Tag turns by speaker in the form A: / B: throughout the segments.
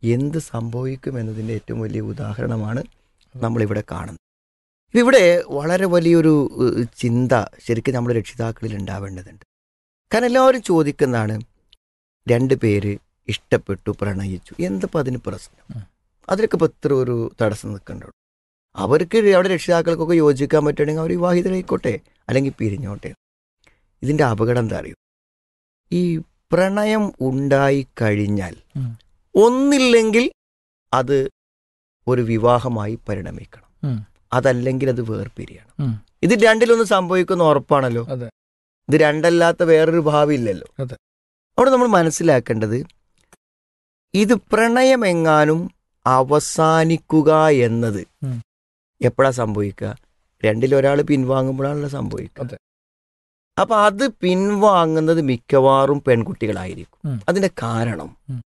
A: എന്ത് സംഭവിക്കും എന്നതിൻ്റെ ഏറ്റവും വലിയ ഉദാഹരണമാണ് നമ്മളിവിടെ കാണുന്നത്. ഇവിടെ വളരെ വലിയൊരു ചിന്ത ശരിക്കും നമ്മുടെ രക്ഷിതാക്കളിൽ ഉണ്ടാവേണ്ടതുണ്ട്. കാരണം എല്ലാവരും ചോദിക്കുന്നതാണ്, 2 പേര് ഇഷ്ടപ്പെട്ടു, പ്രണയിച്ചു, എന്തപ്പോൾ അതിന് പ്രശ്നം? അതിനൊക്കെ ഇപ്പോൾ ഇത്ര ഒരു തടസ്സം നിൽക്കണ്ടോ? അവർക്ക് അവിടെ രക്ഷിതാക്കൾക്കൊക്കെ യോജിക്കാൻ പറ്റുകയാണെങ്കിൽ അവർ വിവാഹിതരായിക്കോട്ടെ, അല്ലെങ്കിൽ പിരിഞ്ഞോട്ടെ. ഇതിൻ്റെ അപകടം എന്താ അറിയോ? ഈ പ്രണയം ഉണ്ടായിക്കഴിഞ്ഞാൽ ഒന്നില്ലെങ്കിൽ അത് ഒരു വിവാഹമായി പരിണമിക്കണം, അതല്ലെങ്കിൽ അത് വേർപിരിയണം. ഇത് രണ്ടിലൊന്നും സംഭവിക്കുന്ന ഉറപ്പാണല്ലോ. ഇത് രണ്ടല്ലാത്ത വേറൊരു ഭാവി ഇല്ലല്ലോ. അവിടെ നമ്മൾ മനസ്സിലാക്കേണ്ടത്, ഇത് പ്രണയമെങ്ങാനും അവസാനിക്കുക എന്നത് എപ്പോഴാ സംഭവിക്കുക? രണ്ടിലൊരാൾ പിൻവാങ്ങുമ്പോഴാണല്ലോ സംഭവിക്കുക. അപ്പൊ അത് പിൻവാങ്ങുന്നത് മിക്കവാറും പെൺകുട്ടികളായിരിക്കും. അതിന്റെ കാരണം,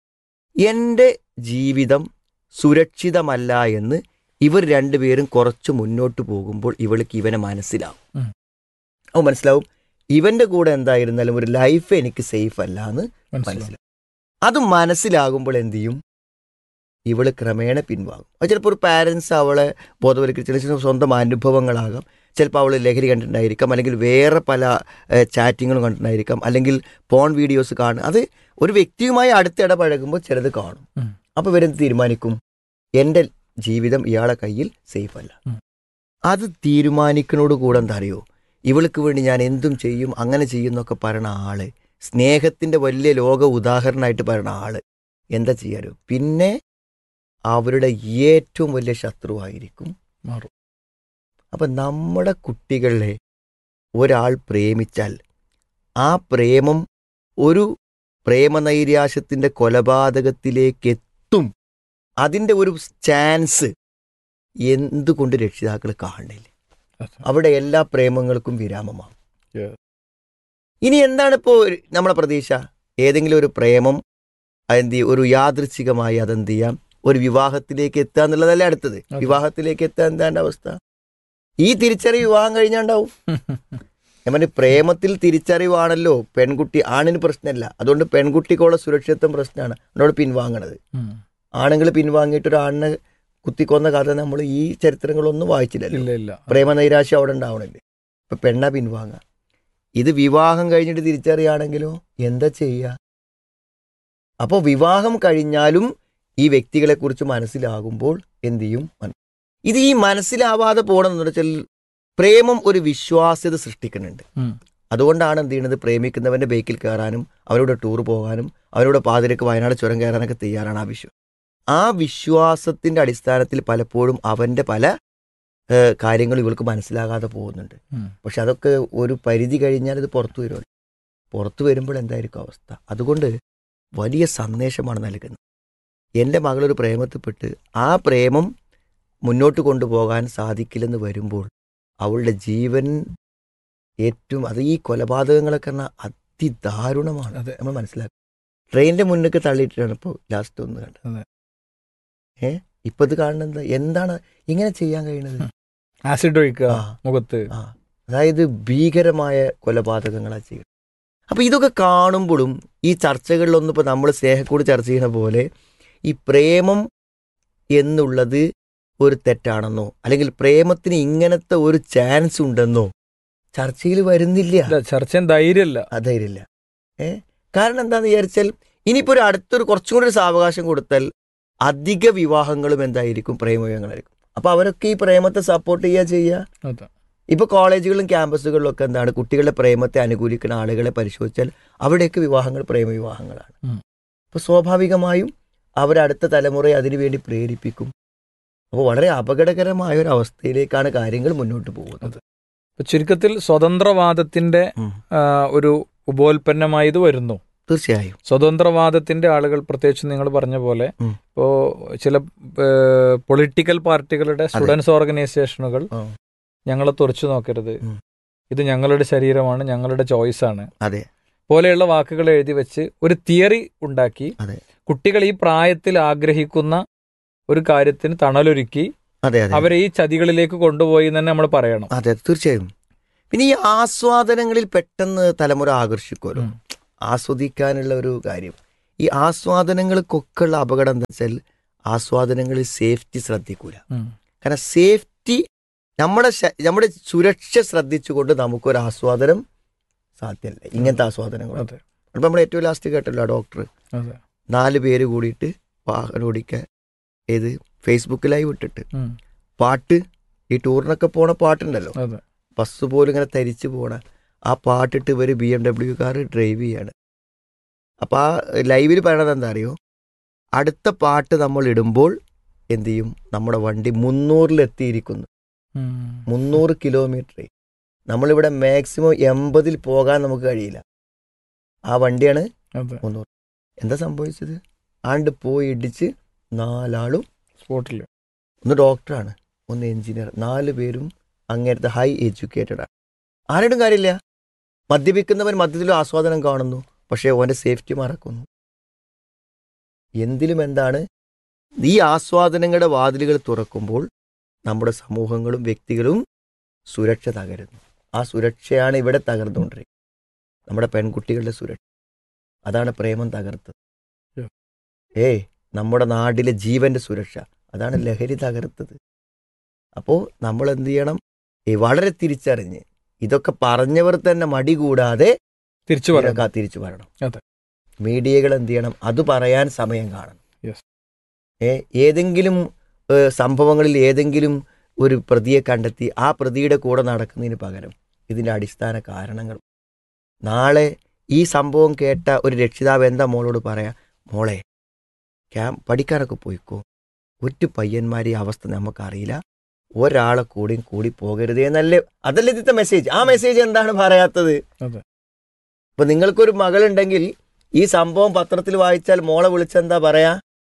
A: എൻ്റെ ജീവിതം സുരക്ഷിതമല്ല എന്ന് ഇവർ 2 പേരും കുറച്ച് മുന്നോട്ട് പോകുമ്പോൾ ഇവൾക്ക് ഇവനെ മനസ്സിലാവും. അവ മനസ്സിലാവും, ഇവന്റെ കൂടെ എന്തായിരുന്നാലും ഒരു ലൈഫ് എനിക്ക് സേഫ് അല്ല എന്ന് മനസ്സിലാവും. അത് മനസ്സിലാകുമ്പോൾ എന്ത് ചെയ്യും? ഇവള് ക്രമേണ പിൻവാങ്ങും. അത് ചിലപ്പോൾ ഒരു പാരൻസ് അവളെ ബോധവൽക്കരിച്ച സ്വന്തം അനുഭവങ്ങളാകാം, ചിലപ്പോൾ അവൾ ലഹരി കണ്ടിട്ടുണ്ടായിരിക്കാം, അല്ലെങ്കിൽ വേറെ പല ചാറ്റിങ്ങുകളും കണ്ടിട്ടുണ്ടായിരിക്കാം, അല്ലെങ്കിൽ പോൺ വീഡിയോസ് കാണും. അത് ഒരു വ്യക്തിയുമായി അടുത്തിടപഴകുമ്പോൾ ചിലത് കാണും. അപ്പോൾ ഇവരെന്ത് തീരുമാനിക്കും? എൻ്റെ ജീവിതം ഇയാളെ കയ്യിൽ സേഫ് അല്ല. അത് തീരുമാനിക്കുന്നതോട് കൂടെ എന്താ അറിയോ, ഇവൾക്ക് വേണ്ടി ഞാൻ എന്തും ചെയ്യും, അങ്ങനെ ചെയ്യുന്നൊക്കെ പറയുന്ന ആള്, സ്നേഹത്തിൻ്റെ വലിയ ലോക ഉദാഹരണമായിട്ട് പറയുന്ന ആള് എന്താ ചെയ്യാറോ, പിന്നെ അവരുടെ ഏറ്റവും വലിയ ശത്രുവായിരിക്കും മാറും. അപ്പം നമ്മുടെ കുട്ടികളെ ഒരാൾ പ്രേമിച്ചാൽ ആ പ്രേമം ഒരു പ്രേമനൈരാശ്യത്തിൻ്റെ കൊലപാതകത്തിലേക്ക് എത്തും. അതിൻ്റെ ഒരു ചാൻസ് എന്തുകൊണ്ട് രക്ഷിതാക്കൾ കാണുന്നില്ല? അവിടെ എല്ലാ പ്രേമങ്ങൾക്കും വിരാമമാകും. ഇനി എന്താണ് ഇപ്പോൾ നമ്മളെ പ്രതീക്ഷ? ഏതെങ്കിലും ഒരു പ്രേമം ഒരു യാദൃച്ഛികമായി അതെന്ത് ചെയ്യാം, ഒരു വിവാഹത്തിലേക്ക് എത്തുക എന്നുള്ളതല്ലേ അടുത്തത്. വിവാഹത്തിലേക്ക് എത്താൻ എന്താണ്ട് അവസ്ഥ? ഈ തിരിച്ചറിവ് വിവാഹം കഴിഞ്ഞാണ്ടാവും. ഞാൻ പറഞ്ഞു, പ്രേമത്തിൽ തിരിച്ചറിവാണല്ലോ പെൺകുട്ടി. ആണിന് പ്രശ്നമല്ല, അതുകൊണ്ട് പെൺകുട്ടിക്കുള്ള സുരക്ഷിതത്വം പ്രശ്നമാണ്. അതോട് പിൻവാങ്ങണത്. ആണുങ്ങൾ പിൻവാങ്ങിയിട്ട് ഒരു ആണിനെ കുത്തിക്കൊന്ന കഥ നമ്മൾ ഈ ചരിത്രങ്ങളൊന്നും വായിച്ചില്ലല്ലോ. പ്രേമനൈരാശ്യം അവിടെ ഉണ്ടാവണില്ലേ? ഇപ്പൊ പെണ്ണ പിൻവാങ്ങുക. ഇത് വിവാഹം കഴിഞ്ഞിട്ട് തിരിച്ചറിയാണെങ്കിലോ എന്താ ചെയ്യുക? അപ്പോൾ വിവാഹം കഴിഞ്ഞാലും ഈ വ്യക്തികളെ കുറിച്ച് മനസ്സിലാകുമ്പോൾ എന്ത് ചെയ്യും? ഇത് ഈ മനസ്സിലാവാതെ പോകണമെന്ന് വെച്ചാൽ പ്രേമം ഒരു വിശ്വാസ്യത സൃഷ്ടിക്കുന്നുണ്ട്. അതുകൊണ്ടാണ് എന്ത് ചെയ്യുന്നത്, പ്രേമിക്കുന്നവന്റെ ബൈക്കിൽ കയറാനും അവരോട് ടൂർ പോകാനും അവരോട് പാതിരക്ക് വയനാട് ചുരം കയറാനൊക്കെ തയ്യാറാണ്. ആ വിശ്വാസത്തിന്റെ അടിസ്ഥാനത്തിൽ പലപ്പോഴും അവന്റെ പല കാര്യങ്ങളും ഇവൾക്ക് മനസ്സിലാകാതെ പോകുന്നുണ്ട്. പക്ഷെ അതൊക്കെ ഒരു പരിധി കഴിഞ്ഞാൽ ഇത് പുറത്തു വരുമല്ലോ. പുറത്തു വരുമ്പോൾ എന്തായിരിക്കും അവസ്ഥ? അതുകൊണ്ട് വലിയ സന്ദേശമാണ് നൽകുന്നത്. എൻ്റെ മകളൊരു പ്രേമത്തിൽപ്പെട്ട് ആ പ്രേമം മുന്നോട്ട് കൊണ്ടുപോകാൻ സാധിക്കില്ലെന്ന് വരുമ്പോൾ അവളുടെ ജീവൻ ഏറ്റവും, അത് ഈ കൊലപാതകങ്ങളൊക്കെ പറഞ്ഞാൽ അതിദാരുണമാണ്. നമ്മൾ മനസ്സിലാക്കുക. ട്രെയിനിന്റെ മുന്നേക്ക് തള്ളിയിട്ടാണ് ഇപ്പോൾ ലാസ്റ്റ് ഒന്ന് കണ്ടത്. ഇപ്പൊ ഇത് കാണുന്നത് എന്താണ് ഇങ്ങനെ ചെയ്യാൻ കഴിയുന്നത്?
B: ആസിഡ് ഒഴിക്കുക മുഖത്ത്.
A: അതായത് ഭീകരമായ കൊലപാതകങ്ങളാ ചെയ്യുന്നത്. അപ്പൊ ഇതൊക്കെ കാണുമ്പോഴും ഈ ചർച്ചകളിലൊന്നും ഇപ്പൊ നമ്മൾ സ്നേഹക്കൂടി ചർച്ച ചെയ്യുന്ന പോലെ ഈ പ്രേമം എന്നുള്ളത് ഒരു തെറ്റാണെന്നോ അല്ലെങ്കിൽ പ്രേമത്തിന് ഇങ്ങനത്തെ ഒരു ചാൻസ് ഉണ്ടെന്നോ ചർച്ചയിൽ വരുന്നില്ല.
B: ചർച്ച ധൈര്യമില്ല.
A: ധൈര്യമില്ല. കാരണം എന്താന്ന് വിചാരിച്ചാൽ ഇനിയിപ്പോ ഒരു അടുത്തൊരു കുറച്ചും കൂടി ഒരു സാവകാശം കൊടുത്താൽ അധിക വിവാഹങ്ങളും എന്തായിരിക്കും? പ്രേമവിവാഹങ്ങളായിരിക്കും. അപ്പൊ അവരൊക്കെ ഈ പ്രേമത്തെ സപ്പോർട്ട് ചെയ്യുക. ഇപ്പൊ കോളേജുകളിലും ക്യാമ്പസുകളിലും ഒക്കെ എന്താണ്, കുട്ടികളുടെ പ്രേമത്തെ അനുകൂലിക്കുന്ന ആളുകളെ പരിശോധിച്ചാൽ അവിടെയൊക്കെ വിവാഹങ്ങൾ പ്രേമവിവാഹങ്ങളാണ്. അപ്പൊ സ്വാഭാവികമായും അവരടുത്ത തലമുറയെ അതിനുവേണ്ടി പ്രേരിപ്പിക്കും. അപ്പോൾ വളരെ അപകടകരമായ ഒരു അവസ്ഥയിലേക്കാണ് കാര്യങ്ങൾ മുന്നോട്ട് പോകുന്നത്.
B: ചുരുക്കത്തിൽ സ്വതന്ത്രവാദത്തിന്റെ ഒരു ഉപോൽപ്പന്നമായി ഇത് വരുന്നു.
A: തീർച്ചയായും
B: സ്വതന്ത്രവാദത്തിന്റെ ആളുകൾ, പ്രത്യേകിച്ച് നിങ്ങൾ പറഞ്ഞ പോലെ ഇപ്പോ ചില പൊളിറ്റിക്കൽ പാർട്ടികളുടെ സ്റ്റുഡൻസ് ഓർഗനൈസേഷനുകൾ ഞങ്ങളെ തുറച്ചു നോക്കരുത്, ഇത് ഞങ്ങളുടെ ശരീരമാണ്, ഞങ്ങളുടെ ചോയ്സാണ് പോലെയുള്ള വാക്കുകൾ എഴുതി വെച്ച് ഒരു തിയറി ഉണ്ടാക്കി കുട്ടികൾ ഈ പ്രായത്തിൽ ആഗ്രഹിക്കുന്ന ഒരു കാര്യത്തിന് തണലൊരുക്കി അവരെ ഈ ചതികളിലേക്ക് കൊണ്ടുപോയി തന്നെ നമ്മൾ പറയണം.
A: അതെ, തീർച്ചയായും. പിന്നെ ഈ ആസ്വാദനങ്ങളിൽ പെട്ടെന്ന് തലമുറ ആകർഷിക്കുമല്ലോ, ആസ്വദിക്കാനുള്ള ഒരു കാര്യം. ഈ ആസ്വാദനങ്ങൾക്കൊക്കെ ഉള്ള അപകടം എന്താ വെച്ചാൽ ആസ്വാദനങ്ങളിൽ സേഫ്റ്റി ശ്രദ്ധിക്കൂല. കാരണം സേഫ്റ്റി നമ്മുടെ സുരക്ഷ ശ്രദ്ധിച്ചുകൊണ്ട് നമുക്കൊരു ആസ്വാദനം സാധ്യമല്ല. ഇങ്ങനത്തെ ആസ്വാദനങ്ങൾ അപ്പം നമ്മൾ ഏറ്റവും ലാസ്റ്റ് കേട്ടല്ലോ ഡോക്ടർ 4 പേര് കൂടിയിട്ട് വാഹനം ഓടിക്കാൻ ഏത് ഫേസ്ബുക്ക് ലൈവ് ഇട്ടിട്ട് പാട്ട്, ഈ ടൂറിനൊക്കെ പോണ പാട്ടുണ്ടല്ലോ, ബസ് പോലും ഇങ്ങനെ തരിച്ചു പോണ ആ പാട്ടിട്ട് ഇവർ BMW കാർ ഡ്രൈവ് ചെയ്യാണ്. അപ്പം ആ ലൈവിൽ പറയണത് എന്താ അറിയോ, അടുത്ത പാട്ട് നമ്മൾ ഇടുമ്പോൾ എന്തു ചെയ്യും, നമ്മുടെ വണ്ടി 300-ലെത്തിയിരിക്കുന്നു. 300 കിലോമീറ്റർ. നമ്മളിവിടെ മാക്സിമം 80-ൽ പോകാൻ നമുക്ക് കഴിയില്ല. ആ വണ്ടിയാണ് 300. എന്താ സംഭവിച്ചത്? ആണ്ട് പോയി ഇടിച്ച് 4 ആളും
B: സ്പോട്ടിൽ.
A: ഒന്ന് ഡോക്ടറാണ്, ഒന്ന് എഞ്ചിനീയർ, 4 പേരും അങ്ങേരത്തെ ഹൈ എഡ്യൂക്കേറ്റഡ് ആണ്. ആരോടും കാര്യമില്ല. മദ്യപിക്കുന്നവൻ മദ്യത്തിലും ആസ്വാദനം കാണുന്നു, പക്ഷേ ഓൻ്റെ സേഫ്റ്റി മറക്കുന്നു. എന്തിലും എന്താണ്, ഈ ആസ്വാദനങ്ങളുടെ വാതിലുകൾ തുറക്കുമ്പോൾ നമ്മുടെ സമൂഹങ്ങളും വ്യക്തികളും സുരക്ഷ തകരുന്നു. ആ സുരക്ഷയാണ് ഇവിടെ തകർന്നുകൊണ്ടിരിക്കുന്നത്. നമ്മുടെ പെൺകുട്ടികളുടെ സുരക്ഷ, അതാണ് പ്രേമം തകർത്തത്. നമ്മുടെ നാട്ടിലെ ജീവന്റെ സുരക്ഷ, അതാണ് ലഹരി തകർത്തത്. അപ്പോൾ നമ്മൾ എന്ത് ചെയ്യണം, വളരെ തിരിച്ചറിഞ്ഞ് ഇതൊക്കെ പറഞ്ഞവർ തന്നെ മടി കൂടാതെ തിരിച്ചു പറയണം. മീഡിയകൾ എന്ത് ചെയ്യണം, അത് പറയാൻ സമയം കാണണം. ഏതെങ്കിലും സംഭവങ്ങളിൽ ഏതെങ്കിലും ഒരു പ്രതിയെ കണ്ടെത്തി ആ പ്രതിയുടെ കൂടെ നടക്കുന്നതിന് പകരം ഇതിൻ്റെ അടിസ്ഥാന കാരണങ്ങൾ, നാളെ ഈ സംഭവം കേട്ട ഒരു രക്ഷിതാവ് എന്താ മോളോട് പറയാ, മോളെ പഠിക്കാനൊക്കെ പോയിക്കോ, ഒറ്റ പയ്യന്മാരെ അവസ്ഥ നമുക്കറിയില്ല, ഒരാളെ കൂടി പോകരുതേ എന്നല്ലേ, അതല്ലേ ഇതിത്തെ മെസ്സേജ്. ആ മെസ്സേജ് എന്താണ് പറയാത്തത്? ഇപ്പൊ നിങ്ങൾക്കൊരു മകളുണ്ടെങ്കിൽ ഈ സംഭവം പത്രത്തിൽ വായിച്ചാൽ മോളെ വിളിച്ചെന്താ പറയാ,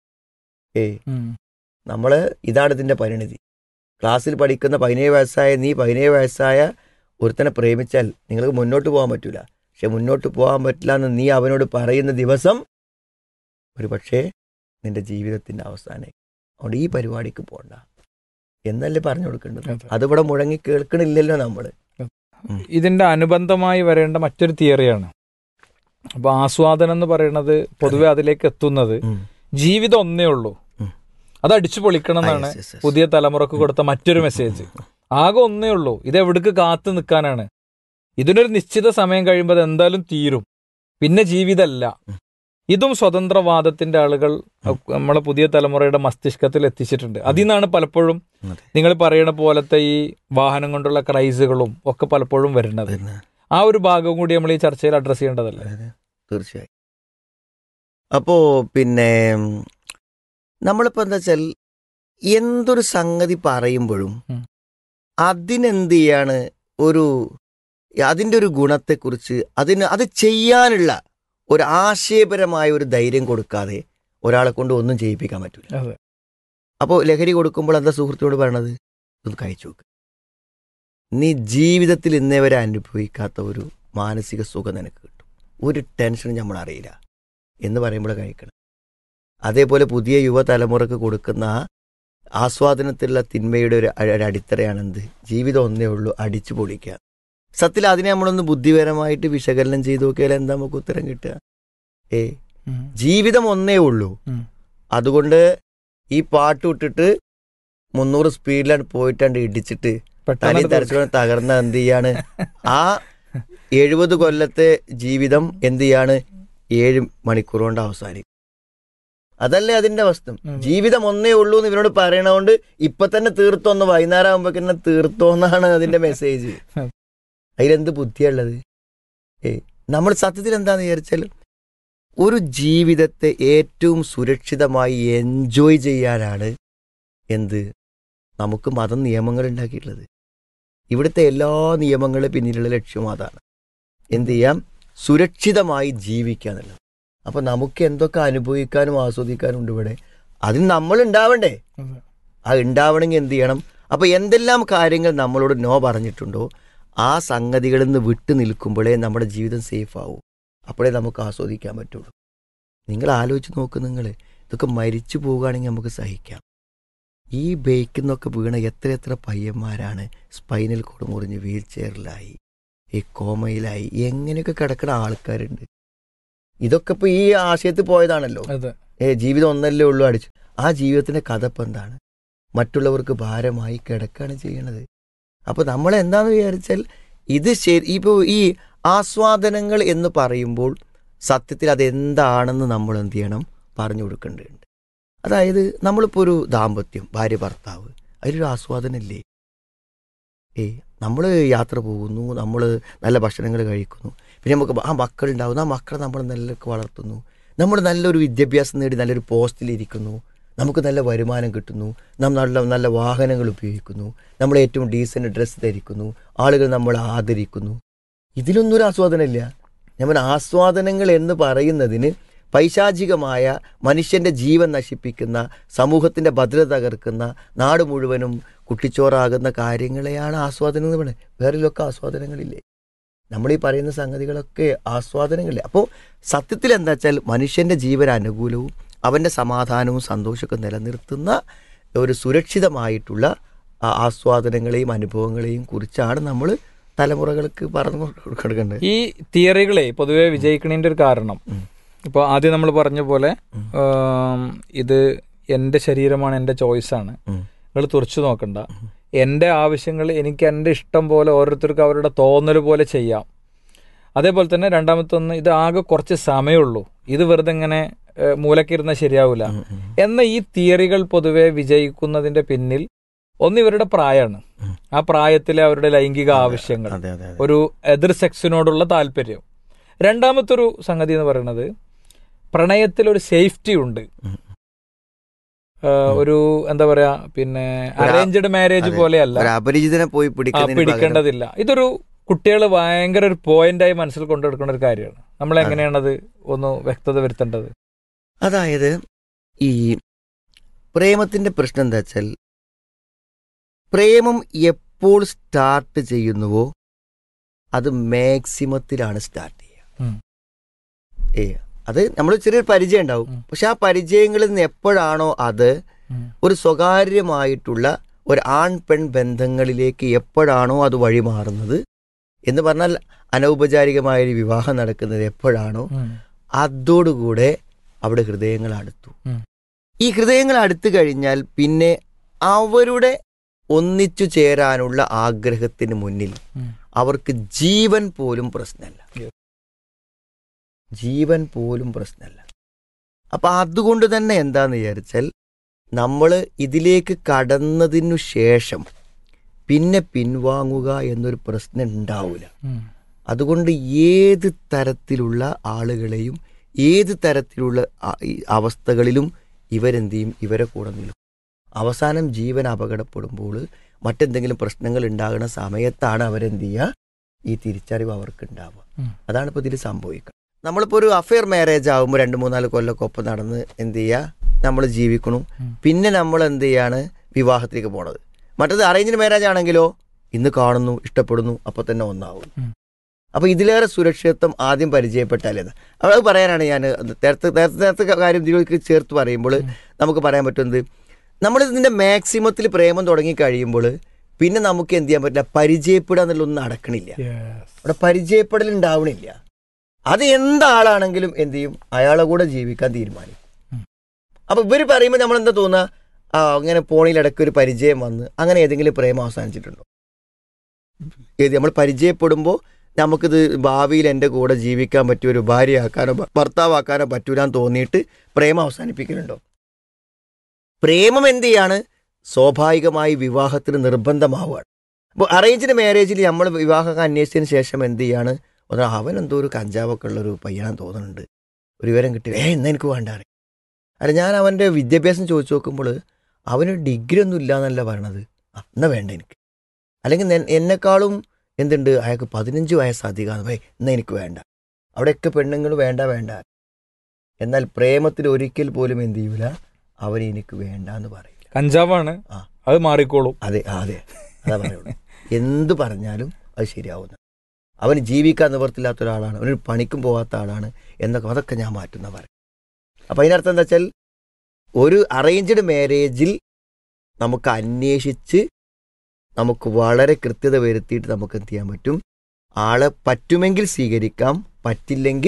A: നമ്മള് ഇതാണ് ഇതിന്റെ പരിണിതി. ക്ലാസ്സിൽ പഠിക്കുന്ന 17 വയസ്സായ ഒരുത്തനെ പ്രേമിച്ചാൽ നിങ്ങൾക്ക് മുന്നോട്ട് പോകാൻ പറ്റൂല. പക്ഷെ മുന്നോട്ട് പോകാൻ പറ്റില്ല എന്ന് നീ അവനോട് പറയുന്ന ദിവസം ഒരു പക്ഷേ നിന്റെ ജീവിതത്തിന്റെ അവസാനം. അതുകൊണ്ട് ഈ പരിപാടിക്ക് പോണ്ട എന്നല്ലേ പറഞ്ഞു കൊടുക്കേണ്ടത്. അതിവിടെ മുഴങ്ങി കേൾക്കണില്ലല്ലോ നമ്മള്.
B: ഇതിന്റെ അനുബന്ധമായി വരേണ്ട മറ്റൊരു തിയറിയാണ്. അപ്പൊ ആസ്വാദനം എന്ന് പറയുന്നത് പൊതുവെ അതിലേക്ക് എത്തുന്നത് ജീവിതം ഒന്നേ ഉള്ളൂ, അത് അടിച്ചു പൊളിക്കണം എന്നാണ് പുതിയ തലമുറക്ക് കൊടുത്ത മറ്റൊരു മെസ്സേജ്. ആകെ ഒന്നേ ഉള്ളൂ, ഇത് എവിടേക്ക് കാത്തു നിൽക്കാനാണ്, ഇതിനൊരു നിശ്ചിത സമയം കഴിയുമ്പോൾ അത് എന്തായാലും തീരും, പിന്നെ ജീവിതമല്ല. ഇതും സ്വതന്ത്രവാദത്തിന്റെ ആളുകൾ നമ്മളെ പുതിയ തലമുറയുടെ മസ്തിഷ്കത്തിൽ എത്തിച്ചിട്ടുണ്ട്. അതിൽ നിന്നാണ് പലപ്പോഴും നിങ്ങൾ പറയുന്ന പോലത്തെ ഈ വാഹനം കൊണ്ടുള്ള ക്രൈസുകളും ഒക്കെ പലപ്പോഴും വരുന്നത്. ആ ഒരു ഭാഗം കൂടി നമ്മൾ ഈ ചർച്ചയിൽ അഡ്രസ് ചെയ്യേണ്ടതല്ലേ?
A: തീർച്ചയായും. അപ്പോ പിന്നെ നമ്മളിപ്പോ എന്താ വെച്ചാൽ എന്തൊരു സംഗതി പറയുമ്പോഴും അതിനെന്ത് ചെയ്യാണ്, അതിൻ്റെ ഒരു ഗുണത്തെക്കുറിച്ച് അത് ചെയ്യാനുള്ള ഒരു ആശയപരമായ ഒരു ധൈര്യം കൊടുക്കാതെ ഒരാളെ കൊണ്ട് ഒന്നും ചെയ്യിപ്പിക്കാൻ പറ്റില്ല. അപ്പോൾ ലഹരി കൊടുക്കുമ്പോൾ എന്താ സുഹൃത്തിനോട് പറയണത്, ഒന്ന് കഴിച്ചു നോക്ക്, നീ ജീവിതത്തിൽ ഇന്നേ വരെ അനുഭവിക്കാത്ത ഒരു മാനസിക സുഖം നിനക്ക് കിട്ടും, ഒരു ടെൻഷനും നമ്മൾ അറിയില്ല എന്ന് പറയുമ്പോൾ കഴിക്കണം. അതേപോലെ പുതിയ യുവതലമുറക്ക് കൊടുക്കുന്ന ആസ്വാദനത്തിലുള്ള തിന്മയുടെ ഒരു അടിത്തറയാണെന്ത്, ജീവിതം ഒന്നേ ഉള്ളൂ, അടിച്ചു പൊളിക്കുക. സത്യത്തിൽ അതിനെ നമ്മളൊന്ന് ബുദ്ധിപരമായിട്ട് വിശകലനം ചെയ്ത് നോക്കിയാൽ എന്താ നമുക്ക് ഉത്തരം കിട്ടുക? ജീവിതം ഒന്നേ ഉള്ളൂ, അതുകൊണ്ട് ഈ പാട്ട് ഇട്ടിട്ട് 300 സ്പീഡിലാണ് പോയിട്ടാണ്ട് ഇടിച്ചിട്ട് തലയിൽ തരച്ചു തകർന്ന എന്ത് ചെയ്യാണ്, ആ 70 കൊല്ലത്തെ ജീവിതം എന്ത് ചെയ്യാണ് 7 മണിക്കൂർ കൊണ്ട് അവസാനിക്കും. അതല്ലേ അതിന്റെ അവസ്ഥ. ജീവിതം ഒന്നേ ഉള്ളൂ എന്ന് ഇവരോട് പറയണതുകൊണ്ട് ഇപ്പൊ തന്നെ തീർത്തോന്ന്, വൈകുന്നേരം ആകുമ്പോ തന്നെ തീർത്തോന്നാണ് അതിന്റെ മെസ്സേജ്. അതിലെന്ത് ബുദ്ധിയുള്ളത്? നമ്മൾ സത്യത്തിൽ എന്താന്ന് വിചാരിച്ചാൽ ഒരു ജീവിതത്തെ ഏറ്റവും സുരക്ഷിതമായി എൻജോയ് ചെയ്യാനാണ് നമുക്ക് മതം നിയമങ്ങൾ ഉണ്ടാക്കിയിട്ടുള്ളത്. ഇവിടുത്തെ എല്ലാ നിയമങ്ങളുടെ പിന്നിലുള്ള ലക്ഷ്യം അതാണ്. എന്ത് ചെയ്യാം, സുരക്ഷിതമായി ജീവിക്കുക എന്നുള്ളത്. അപ്പൊ നമുക്ക് എന്തൊക്കെ അനുഭവിക്കാനും ആസ്വദിക്കാനും ഉണ്ട് ഇവിടെ, അതിന് നമ്മൾ ഉണ്ടാവണ്ടേ? ആ ഉണ്ടാവണമെങ്കിൽ എന്ത് ചെയ്യണം? അപ്പൊ എന്തെല്ലാം കാര്യങ്ങൾ നമ്മളോട് നോ പറഞ്ഞിട്ടുണ്ടോ ആ സംഗതികളിൽ നിന്ന് വിട്ടു നിൽക്കുമ്പോഴേ നമ്മുടെ ജീവിതം സേഫ് ആവൂ, അപ്പോഴേ നമുക്ക് ആസ്വദിക്കാൻ പറ്റുള്ളൂ. നിങ്ങൾ ആലോചിച്ച് നോക്ക്, നിങ്ങൾ ഇതൊക്കെ മരിച്ചു പോവുകയാണെങ്കിൽ നമുക്ക് സഹിക്കാം. ഈ ബൈക്കിന്നൊക്കെ വീണ എത്ര പയ്യന്മാരാണ് സ്പൈനൽ കോഡ് മുറിഞ്ഞ് വീൽ ചെയറിലായി, ഈ കോമയിലായി, എങ്ങനെയൊക്കെ കിടക്കുന്ന ആൾക്കാരുണ്ട്. ഇതൊക്കെ ഇപ്പോൾ ഈ ആശയത്തിൽ പോയതാണല്ലോ. ജീവിതം ഒന്നല്ലേ ഉള്ളൂ അടിച്ചു. ആ ജീവിതത്തിൻ്റെ കഥ ഇപ്പം എന്താണ്? മറ്റുള്ളവർക്ക് ഭാരമായി കിടക്കുകയാണ് ചെയ്യണത്. അപ്പോൾ നമ്മളെന്താണെന്ന് വിചാരിച്ചാൽ ഇത് ശരി. ഇപ്പോൾ ഈ ആസ്വാദനങ്ങൾ എന്ന് പറയുമ്പോൾ സത്യത്തിൽ അതെന്താണെന്ന് നമ്മൾ എന്ത് ചെയ്യണം? പറഞ്ഞു കൊടുക്കേണ്ടതുണ്ട്. അതായത് നമ്മളിപ്പോൾ ഒരു ദാമ്പത്യം, ഭാര്യ ഭർത്താവ്, അതിലൊരു ആസ്വാദനമില്ലേ? നമ്മൾ യാത്ര പോകുന്നു, നമ്മൾ നല്ല ഭക്ഷണങ്ങൾ കഴിക്കുന്നു, പിന്നെ നമുക്ക് ആ മക്കളുണ്ടാവുന്നു, ആ മക്കളെ നമ്മൾ നല്ലൊക്കെ വളർത്തുന്നു, നമ്മൾ നല്ലൊരു വിദ്യാഭ്യാസം നേടി നല്ലൊരു പോസ്റ്റിലിരിക്കുന്നു, നമുക്ക് നല്ല വരുമാനം കിട്ടുന്നു, നമ്മൾ നല്ല വാഹനങ്ങൾ ഉപയോഗിക്കുന്നു, നമ്മൾ ഏറ്റവും ഡീസൻറ്റ് ഡ്രസ്സ് ധരിക്കുന്നു, ആളുകൾ നമ്മളെ ആദരിക്കുന്നു. ഇതിലൊന്നും ഒരു ആസ്വാദനമില്ല. ഞാൻ ആസ്വാദനങ്ങൾ എന്ന് പറയുന്നതിന് പൈശാചികമായ, മനുഷ്യൻ്റെ ജീവൻ നശിപ്പിക്കുന്ന, സമൂഹത്തിൻ്റെ ഭദ്രത തകർക്കുന്ന, നാട് മുഴുവനും കുട്ടിച്ചോറാകുന്ന കാര്യങ്ങളെയാണ് ആസ്വാദനം എന്ന് പറയുന്നത്. വേറെയൊക്കെ ആസ്വാദനങ്ങളില്ലേ? നമ്മളീ പറയുന്ന സംഗതികളൊക്കെ ആസ്വാദനങ്ങളില്ലേ? അപ്പോൾ സത്യത്തിൽ എന്താ വെച്ചാൽ മനുഷ്യൻ്റെ ജീവൻ അനുകൂലവും അവൻ്റെ സമാധാനവും സന്തോഷമൊക്കെ നിലനിർത്തുന്ന ഒരു സുരക്ഷിതമായിട്ടുള്ള ആസ്വാദനങ്ങളെയും അനുഭവങ്ങളെയും കുറിച്ചാണ് നമ്മൾ തലമുറകൾക്ക് പറഞ്ഞു കൊടുക്കേണ്ടത്.
B: ഈ തിയറികളെ പൊതുവെ വിജയിക്കണതിൻ്റെ ഒരു കാരണം, ഇപ്പോൾ ആദ്യം നമ്മൾ പറഞ്ഞ പോലെ ഇത് എൻ്റെ ശരീരമാണ്, എൻ്റെ ചോയ്സാണ്, നിങ്ങൾ തുറച്ചു നോക്കണ്ട, എൻ്റെ ആവശ്യങ്ങൾ എനിക്ക് എൻ്റെ ഇഷ്ടം പോലെ ഓരോരുത്തർക്കും അവരുടെ തോന്നൽ പോലെ ചെയ്യാം. അതേപോലെ തന്നെ രണ്ടാമത്തൊന്ന്, ഇത് ആകെ കുറച്ച് സമയമുള്ളൂ, ഇത് വെറുതെ ഇങ്ങനെ മൂലക്കിരുന്ന ശരിയാവില്ല എന്ന ഈ തിയറികൾ പൊതുവെ വിജയിക്കുന്നതിൻ്റെ പിന്നിൽ ഒന്ന് ഇവരുടെ പ്രായമാണ്. ആ പ്രായത്തിലെ അവരുടെ ലൈംഗിക ആവശ്യങ്ങൾ, ഒരു എതിർ സെക്സിനോടുള്ള താല്പര്യം. രണ്ടാമത്തൊരു സംഗതി എന്ന് പറയുന്നത് പ്രണയത്തിലൊരു സേഫ്റ്റി ഉണ്ട്. ഒരു എന്താ പറയാ, പിന്നെ അറേഞ്ച്ഡ് മാരേജ് പോലെയല്ല,
A: അപരിചിതനെ പോയി
B: പിടിക്കേണ്ടതില്ല. ഇതൊരു കുട്ടികൾ ഭയങ്കര ഒരു പോയിന്റായി മനസ്സിൽ കൊണ്ടെടുക്കേണ്ട ഒരു കാര്യമാണ്. നമ്മൾ എങ്ങനെയാണത് ഒന്ന് വ്യക്തത വരുത്തേണ്ടത്?
A: അതായത് ഈ പ്രേമത്തിന്റെ പ്രശ്നം എന്താ വെച്ചാൽ, പ്രേമം എപ്പോൾ സ്റ്റാർട്ട് ചെയ്യുന്നുവോ അത് മാക്സിമത്തിലാണ് സ്റ്റാർട്ട് ചെയ്യുക. അത് നമ്മൾ ചെറിയൊരു പരിചയം ഉണ്ടാവും, പക്ഷെ ആ പരിചയങ്ങളിൽ നിന്ന് എപ്പോഴാണോ അത് ഒരു സ്വകാര്യമായിട്ടുള്ള ഒരു ആൺ പെൺ ബന്ധങ്ങളിലേക്ക് എപ്പോഴാണോ അത് വഴിമാറുന്നത് എന്ന് പറഞ്ഞാൽ, അനൗപചാരികമായൊരു വിവാഹം നടക്കുന്നത് എപ്പോഴാണോ അതോടുകൂടെ അവിടെ ഹൃദയങ്ങൾ അടുത്തു. ഈ ഹൃദയങ്ങൾ അടുത്തു കഴിഞ്ഞാൽ പിന്നെ അവരുടെ ഒന്നിച്ചു ചേരാനുള്ള ആഗ്രഹത്തിന് മുന്നിൽ അവർക്ക് ജീവൻ പോലും പ്രശ്നമല്ല. ജീവൻ പോലും പ്രശ്നമല്ല. അപ്പം അതുകൊണ്ട് തന്നെ എന്താന്ന് വിചാരിച്ചാൽ, നമ്മൾ ഇതിലേക്ക് കടന്നതിനു ശേഷം പിന്നെ പിൻവാങ്ങുക എന്നൊരു പ്രശ്നം ഉണ്ടാവില്ല. അതുകൊണ്ട് ഏത് തരത്തിലുള്ള ആളുകളെയും ഏത് തരത്തിലുള്ള അവസ്ഥകളിലും ഇവരെന്ത് ചെയ്യും? ഇവരെ കൂടെ നിൽക്കും. അവസാനം ജീവൻ അപകടപ്പെടുമ്പോൾ, മറ്റെന്തെങ്കിലും പ്രശ്നങ്ങൾ ഉണ്ടാകുന്ന സമയത്താണ് അവരെന്ത് ചെയ്യുക? ഈ തിരിച്ചറിവ് അവർക്ക് ഉണ്ടാവുക. അതാണ് ഇപ്പോൾ ഇതിൽ സംഭവിക്കുക. നമ്മളിപ്പോൾ ഒരു അഫെയർ മാരേജ് ആകുമ്പോൾ 2-3-4 കൊല്ലമൊക്കെ ഒപ്പം നടന്ന് എന്ത് ചെയ്യുക? നമ്മൾ ജീവിക്കണു. പിന്നെ നമ്മൾ എന്ത് ചെയ്യാണ്? വിവാഹത്തിലേക്ക് പോണത്. മറ്റത് അറേഞ്ച്ഡ് മാരേജ് ആണെങ്കിലോ ഇന്ന് കാണുന്നു, ഇഷ്ടപ്പെടുന്നു, അപ്പോൾ തന്നെ ഒന്നാവും. അപ്പോൾ ഇതിലേറെ സുരക്ഷിതത്വം ആദ്യം പരിചയപ്പെട്ടാലേത്. അത് പറയാനാണ് ഞാൻ നേരത്തെ കാര്യം ഇതിലേക്ക് ചേർത്ത് പറയുമ്പോൾ നമുക്ക് പറയാൻ പറ്റുന്നത്, നമ്മളിതിൻ്റെ മാക്സിമത്തിൽ പ്രേമം തുടങ്ങി കഴിയുമ്പോൾ പിന്നെ നമുക്ക് എന്ത് ചെയ്യാൻ പറ്റില്ല? പരിചയപ്പെടുക എന്നുള്ളൊന്നും നടക്കണില്ല. അവിടെ പരിചയപ്പെടൽ ഉണ്ടാവണില്ല. അത് എന്താളാണെങ്കിലും എന്ത് ചെയ്യും? അയാളെ കൂടെ ജീവിക്കാൻ തീരുമാനിക്കും. അപ്പോൾ ഇവർ പറയുമ്പോൾ നമ്മളെന്താ തോന്നുക? അങ്ങനെ പോണിയിലിടയ്ക്ക് ഒരു പരിചയം വന്ന് അങ്ങനെ ഏതെങ്കിലും പ്രേമം അവസാനിച്ചിട്ടുണ്ടോ? നമ്മൾ പരിചയപ്പെടുമ്പോൾ നമുക്കിത് ഭാവിയിൽ എൻ്റെ കൂടെ ജീവിക്കാൻ പറ്റിയ ഒരു ഭാര്യയാക്കാനോ ഭർത്താവാക്കാനോ പറ്റൂലെന്ന് തോന്നിയിട്ട് പ്രേമം അവസാനിപ്പിക്കലുണ്ടോ? പ്രേമം എന്ത് ചെയ്യാണ്? സ്വാഭാവികമായി വിവാഹത്തിന് നിർബന്ധമാവുകയാണ്. അപ്പോൾ അറേഞ്ച്ഡ് മാരേജിൽ നമ്മൾ വിവാഹം അന്വേഷിച്ചതിന് ശേഷം എന്ത് ചെയ്യാണ്? അവൻ എന്തോ ഒരു കഞ്ചാവൊക്കെ ഉള്ളൊരു പയ്യനാന്ന് തോന്നുന്നുണ്ട്, ഒരു വിവരം കിട്ടില്ല, എന്നാ എനിക്ക് വേണ്ട. അല്ല, ഞാൻ അവൻ്റെ വിദ്യാഭ്യാസം ചോദിച്ചു നോക്കുമ്പോൾ അവന് ഡിഗ്രി ഒന്നും ഇല്ല എന്നല്ല പറയണത്. എന്നാ വേണ്ട എനിക്ക്. അല്ലെങ്കിൽ എന്നെക്കാളും എന്തുണ്ട്, അയാൾക്ക് 15 വയസ്സ് അധികമാണ്, എന്നാ എനിക്ക് വേണ്ട. അവിടെയൊക്കെ പെണ്ണുങ്ങൾ വേണ്ട വേണ്ട. എന്നാൽ പ്രേമത്തിൽ ഒരിക്കൽ പോലും എന്ത് ചെയ്യൂല, അവന് എനിക്ക് വേണ്ട എന്ന് പറയില്ല.
B: കഞ്ചാവാണ്, അത് മാറിക്കോളും.
A: അതെ അതെ, അതാ പറയുള്ളൂ. എന്ത് പറഞ്ഞാലും അത് ശരിയാവുന്ന. അവന് ജീവിക്കാൻ നിവർത്തില്ലാത്ത ഒരാളാണ്, അവനൊരു പണിക്കും പോകാത്ത ആളാണ് എന്നൊക്കെ, അതൊക്കെ ഞാൻ മാറ്റുന്ന പറയും. അപ്പം അതിനർത്ഥം എന്താ വെച്ചാൽ, ഒരു അറേഞ്ച്ഡ് മാരേജിൽ നമുക്ക് അന്വേഷിച്ച് നമുക്ക് വളരെ കൃത്യത വരുത്തിയിട്ട് നമുക്ക് എന്ത് ചെയ്യാൻ പറ്റും? ആളെ പറ്റുമെങ്കിൽ സ്വീകരിക്കാം, പറ്റില്ലെങ്കിൽ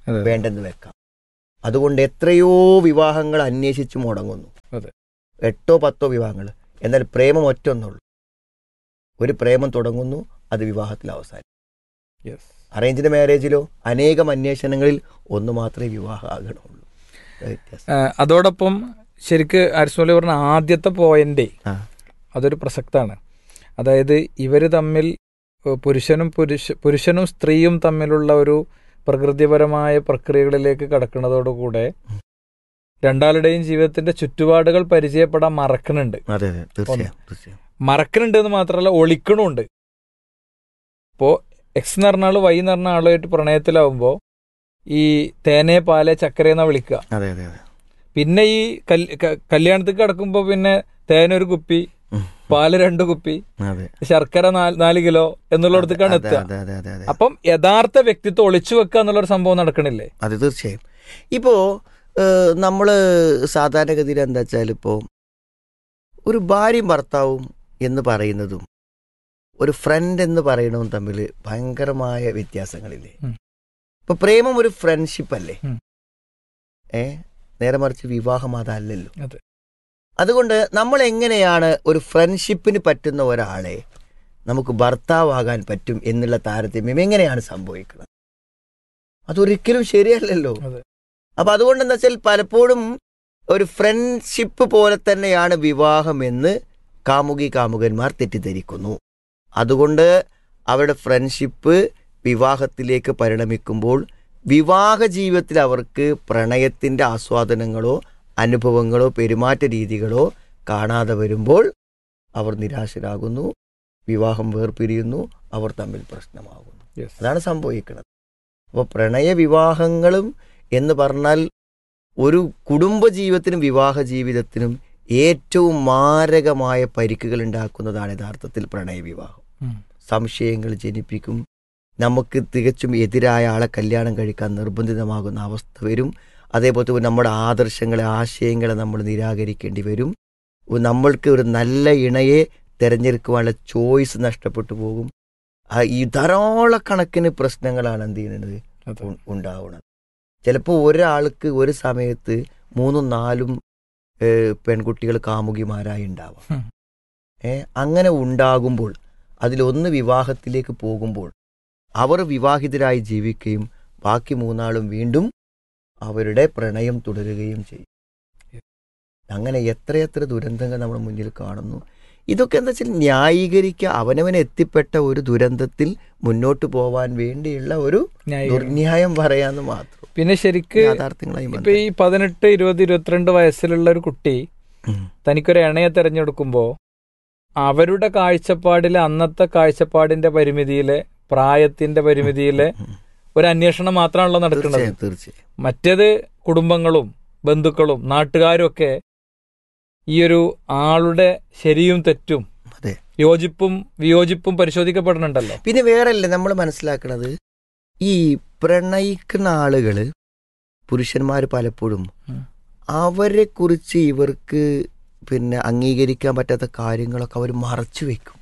A: വേണ്ടെന്ന് വെക്കാം. അതുകൊണ്ട് എത്രയോ വിവാഹങ്ങൾ അന്വേഷിച്ച് മുടങ്ങുന്നു. 8-10 വിവാഹങ്ങൾ. എന്നാൽ പ്രേമം ഒറ്റൊന്നുള്ളൂ. ഒരു പ്രേമം തുടങ്ങുന്നു, അത് വിവാഹത്തിൽ അവസാനം. അറേഞ്ച്ഡ് മാരേജിലോ അനേകം അന്വേഷണങ്ങളിൽ ഒന്ന് മാത്രമേ വിവാഹം ആകണമുള്ളൂ.
B: അതോടൊപ്പം ശരിക്ക് ആരിസ്മോലി പറഞ്ഞ ആദ്യത്തെ പോയിന്റ് അതൊരു പ്രസക്താണ്. അതായത് ഇവര് തമ്മിൽ പുരുഷനും സ്ത്രീയും തമ്മിലുള്ള ഒരു പ്രകൃതിപരമായ പ്രക്രിയകളിലേക്ക് കടക്കുന്നതോടുകൂടെ രണ്ടാളുടെയും ജീവിതത്തിന്റെ ചുറ്റുപാടുകൾ പരിചയപ്പെടാൻ മറക്കുന്നുണ്ട്. മറക്കുന്നുണ്ട് എന്ന് മാത്രമല്ല, ഒളിക്കണുണ്ട്. ഇപ്പോ എക്സ് എന്ന് പറഞ്ഞ ആള് വൈ എന്ന് പറഞ്ഞ ആളുമായിട്ട് പ്രണയത്തിലാവുമ്പോ ഈ തേനെ പാലെ ചക്കരയെന്നാ വിളിക്കുക. പിന്നെ ഈ കല്യാണത്തിൽ കിടക്കുമ്പോ പിന്നെ തേനൊരു കുപ്പി, പാല് 2 കുപ്പി, ശർക്കര 4 കിലോ എന്നുള്ളിടത്തേക്കാണ് എത്തുക. അപ്പം യഥാർത്ഥ വ്യക്തിത്വം ഒളിച്ചു വെക്കുക എന്നുള്ളൊരു സംഭവം നടക്കണില്ലേ?
A: അതെ, തീർച്ചയായും. ഇപ്പോ നമ്മള് സാധാരണഗതിയിൽ എന്താ വെച്ചാൽ, ഇപ്പോ ഒരു ഭാര്യയും ഭർത്താവും എന്ന് പറയുന്നതും ഒരു ഫ്രണ്ട് എന്ന് പറയുന്നതും തമ്മിൽ ഭയങ്കരമായ വ്യത്യാസങ്ങളില്ലേ? ഇപ്പൊ പ്രേമം ഒരു ഫ്രണ്ട്ഷിപ്പ് അല്ലേ? നേരെ മറിച്ച് വിവാഹം അതല്ലല്ലോ. അതുകൊണ്ട് നമ്മൾ എങ്ങനെയാണ് ഒരു ഫ്രണ്ട്ഷിപ്പിന് പറ്റുന്ന ഒരാളെ നമുക്ക് ഭർത്താവാകാൻ പറ്റും എന്നുള്ള താരതമ്യം എങ്ങനെയാണ് സംഭവിക്കുന്നത്? അതൊരിക്കലും ശരിയല്ലല്ലോ. അപ്പൊ അതുകൊണ്ട് എന്താ വെച്ചാൽ, പലപ്പോഴും ഒരു ഫ്രണ്ട്ഷിപ്പ് പോലെ തന്നെയാണ് വിവാഹമെന്ന് കാമുകന്മാർ തെറ്റിദ്ധരിക്കുന്നു. അതുകൊണ്ട് അവരുടെ ഫ്രണ്ട്ഷിപ്പ് വിവാഹത്തിലേക്ക് പരിണമിക്കുമ്പോൾ വിവാഹ ജീവിതത്തിൽ അവർക്ക് പ്രണയത്തിൻ്റെ ആസ്വാദനങ്ങളോ അനുഭവങ്ങളോ പെരുമാറ്റ രീതികളോ കാണാതെ വരുമ്പോൾ അവർ നിരാശരാകുന്നു, വിവാഹം വേർപിരിയുന്നു, അവർ തമ്മിൽ പ്രശ്നമാകുന്നു. അതാണ് സംഭവിക്കുന്നത്. അപ്പോൾ പ്രണയ വിവാഹങ്ങളും എന്ന് പറഞ്ഞാൽ ഒരു കുടുംബജീവിതത്തിനും വിവാഹ ജീവിതത്തിനും ഏറ്റവും മാരകമായ പരിക്കുകൾ ഉണ്ടാക്കുന്നതാണ് യഥാർത്ഥത്തിൽ പ്രണയ വിവാഹം. സംശയങ്ങൾ ജനിപ്പിക്കും. നമുക്ക് തികച്ചും എതിരായ ആളെ കല്യാണം കഴിക്കാൻ നിർബന്ധിതമാകുന്ന അവസ്ഥ വരും. അതേപോലെ തന്നെ നമ്മുടെ ആദർശങ്ങളെ ആശയങ്ങളെ നമ്മൾ നിരാകരിക്കേണ്ടി വരും. നമ്മൾക്ക് ഒരു നല്ല ഇണയെ തിരഞ്ഞെടുക്കുവാനുള്ള ചോയ്സ് നഷ്ടപ്പെട്ടു പോകും. ഈ ധാരാളക്കണക്കിന് പ്രശ്നങ്ങളാണ് എന്ത് ചെയ്യുന്നത് ഉണ്ടാവുന്നത്. ചിലപ്പോൾ ഒരാൾക്ക് ഒരു സമയത്ത് 3-4 പെൺകുട്ടികൾ കാമുകിമാരായി ഉണ്ടാവാം. അങ്ങനെ ഉണ്ടാകുമ്പോൾ അതിലൊന്ന് വിവാഹത്തിലേക്ക് പോകുമ്പോൾ അവർ വിവാഹിതരായി ജീവിക്കുകയും ബാക്കി 3 വീണ്ടും അവരുടെ പ്രണയം തുടരുകയും ചെയ്യും. അങ്ങനെ എത്രയെത്ര ദുരന്തങ്ങൾ നമ്മുടെ മുന്നിൽ കാണുന്നു. ഇതൊക്കെ എന്താ വെച്ചാൽ ന്യായീകരിക്കുക, അവനവനെ എത്തിപ്പെട്ട ഒരു ദുരന്തത്തിൽ മുന്നോട്ട് പോവാൻ വേണ്ടിയുള്ള ഒരു ദുർന്യായം പറയാന്ന് മാത്രം.
B: പിന്നെ ശരിക്ക് ഇപ്പൊ ഈ 18, 20, 22 വയസ്സിലുള്ള ഒരു കുട്ടി തനിക്കൊരു ഇണയെ തെരഞ്ഞെടുക്കുമ്പോ അവരുടെ കാഴ്ചപ്പാടിലെ അന്നത്തെ കാഴ്ചപ്പാടിന്റെ പരിമിതിയിലെ പ്രായത്തിന്റെ പരിമിതിയിലെ ഒരു അന്വേഷണം മാത്രമാണല്ലോ നടക്കുന്നത്.
A: തീർച്ചയായും.
B: മറ്റേത് കുടുംബങ്ങളും ബന്ധുക്കളും നാട്ടുകാരും ഒക്കെ ഈ ഒരു ആളുടെ ശരിയും തെറ്റും യോജിപ്പും വിയോജിപ്പും പരിശോധിക്കപ്പെടുന്നുണ്ടല്ലോ.
A: പിന്നെ വേറെയല്ലേ നമ്മൾ മനസ്സിലാക്കുന്നത്, ഈ പ്രണയിക്കുന്ന ആളുകള് പുരുഷന്മാർ പലപ്പോഴും അവരെ കുറിച്ച് ഇവർക്ക് പിന്നെ അംഗീകരിക്കാൻ പറ്റാത്ത കാര്യങ്ങളൊക്കെ അവർ മറച്ചു വെക്കും.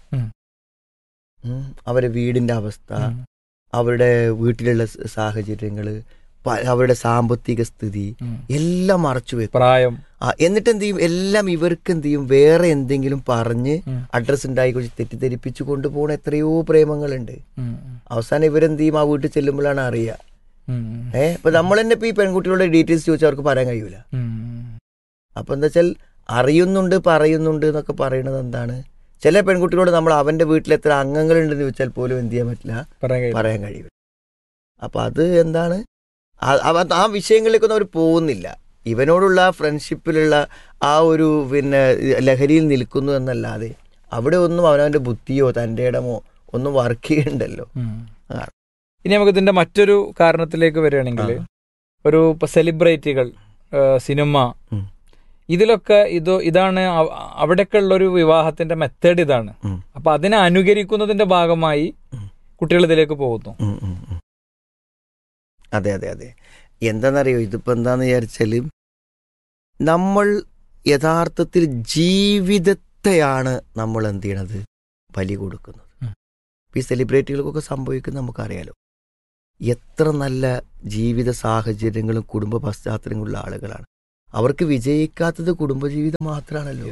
A: അവരുടെ വീടിന്റെ അവസ്ഥ, അവരുടെ വീട്ടിലുള്ള സാഹചര്യങ്ങള്, അവരുടെ സാമ്പത്തിക സ്ഥിതി എല്ലാം മറച്ചു വെക്കും.
B: പ്രായം.
A: എന്നിട്ട് എന്ത് ചെയ്യും, എല്ലാം ഇവർക്ക് എന്ത് ചെയ്യും, വേറെ എന്തെങ്കിലും പറഞ്ഞ് അഡ്രസ് ഉണ്ടായി കുറിച്ച് തെറ്റിദ്ധരിപ്പിച്ചു കൊണ്ടുപോകുന്ന എത്രയോ പ്രേമങ്ങളുണ്ട്. അവസാനം ഇവരെന്ത് ചെയ്യും, ആ വീട്ടിൽ ചെല്ലുമ്പോഴാണ് അറിയുക. ഇപ്പൊ നമ്മൾ തന്നെ ഇപ്പൊ ഈ പെൺകുട്ടികളുടെ ഡീറ്റെയിൽസ് ചോദിച്ചാൽ അവർക്ക് പറയാൻ കഴിയൂല. അപ്പൊ എന്താ വെച്ചാൽ അറിയുന്നുണ്ട് പറയുന്നുണ്ട് എന്നൊക്കെ പറയുന്നത് എന്താണ്, ചില പെൺകുട്ടികളോട് നമ്മൾ അവന്റെ വീട്ടിൽ എത്ര അംഗങ്ങളുണ്ടെന്ന് ചോദിച്ചാൽ പോലും എന്ത് ചെയ്യാൻ പറ്റില്ല, പറയാൻ കഴിയില്ല. അപ്പൊ അത് എന്താണ്, ആ വിഷയങ്ങളിലേക്കൊന്നും അവർ പോകുന്നില്ല. ഇവനോടുള്ള ഫ്രണ്ട്ഷിപ്പിലുള്ള ആ ഒരു പിന്നെ ലഹരിയിൽ നിൽക്കുന്നു എന്നല്ലാതെ അവിടെ ഒന്നും അവനവന്റെ ബുദ്ധിയോ തൻ്റെ ഇടമോ ഒന്നും വർക്ക് ചെയ്യണ്ടല്ലോ.
B: ഇനി നമുക്ക് ഇതിന്റെ മറ്റൊരു കാരണത്തിലേക്ക് വരികയാണെങ്കിൽ, ഒരു സെലിബ്രിറ്റികൾ, സിനിമ, ഇതിലൊക്കെ ഇതാണ് അവിടെയൊക്കെ ഉള്ളൊരു വിവാഹത്തിന്റെ മെത്തേഡ് ഇതാണ്. അപ്പൊ അതിനെ അനുകരിക്കുന്നതിന്റെ ഭാഗമായി കുട്ടികൾ ഇതിലേക്ക് പോകുന്നു.
A: അതെ അതെ അതെ. എന്താണെന്നറിയോ, ഇതിപ്പോ എന്താന്ന് വിചാരിച്ചാല് നമ്മൾ യഥാർത്ഥത്തിൽ ജീവിതത്തെയാണ് നമ്മൾ എന്ത് ചെയ്യണത്, ബലി കൊടുക്കുന്നത്. ഈ സെലിബ്രിറ്റികൾക്കൊക്കെ സംഭവിക്കുന്നത് നമുക്കറിയാലോ. എത്ര നല്ല ജീവിത സാഹചര്യങ്ങളും കുടുംബ പശ്ചാത്തലങ്ങളുള്ള ആളുകളാണ്. അവർക്ക് വിജയിക്കാത്തത് കുടുംബജീവിതം മാത്രമാണല്ലോ.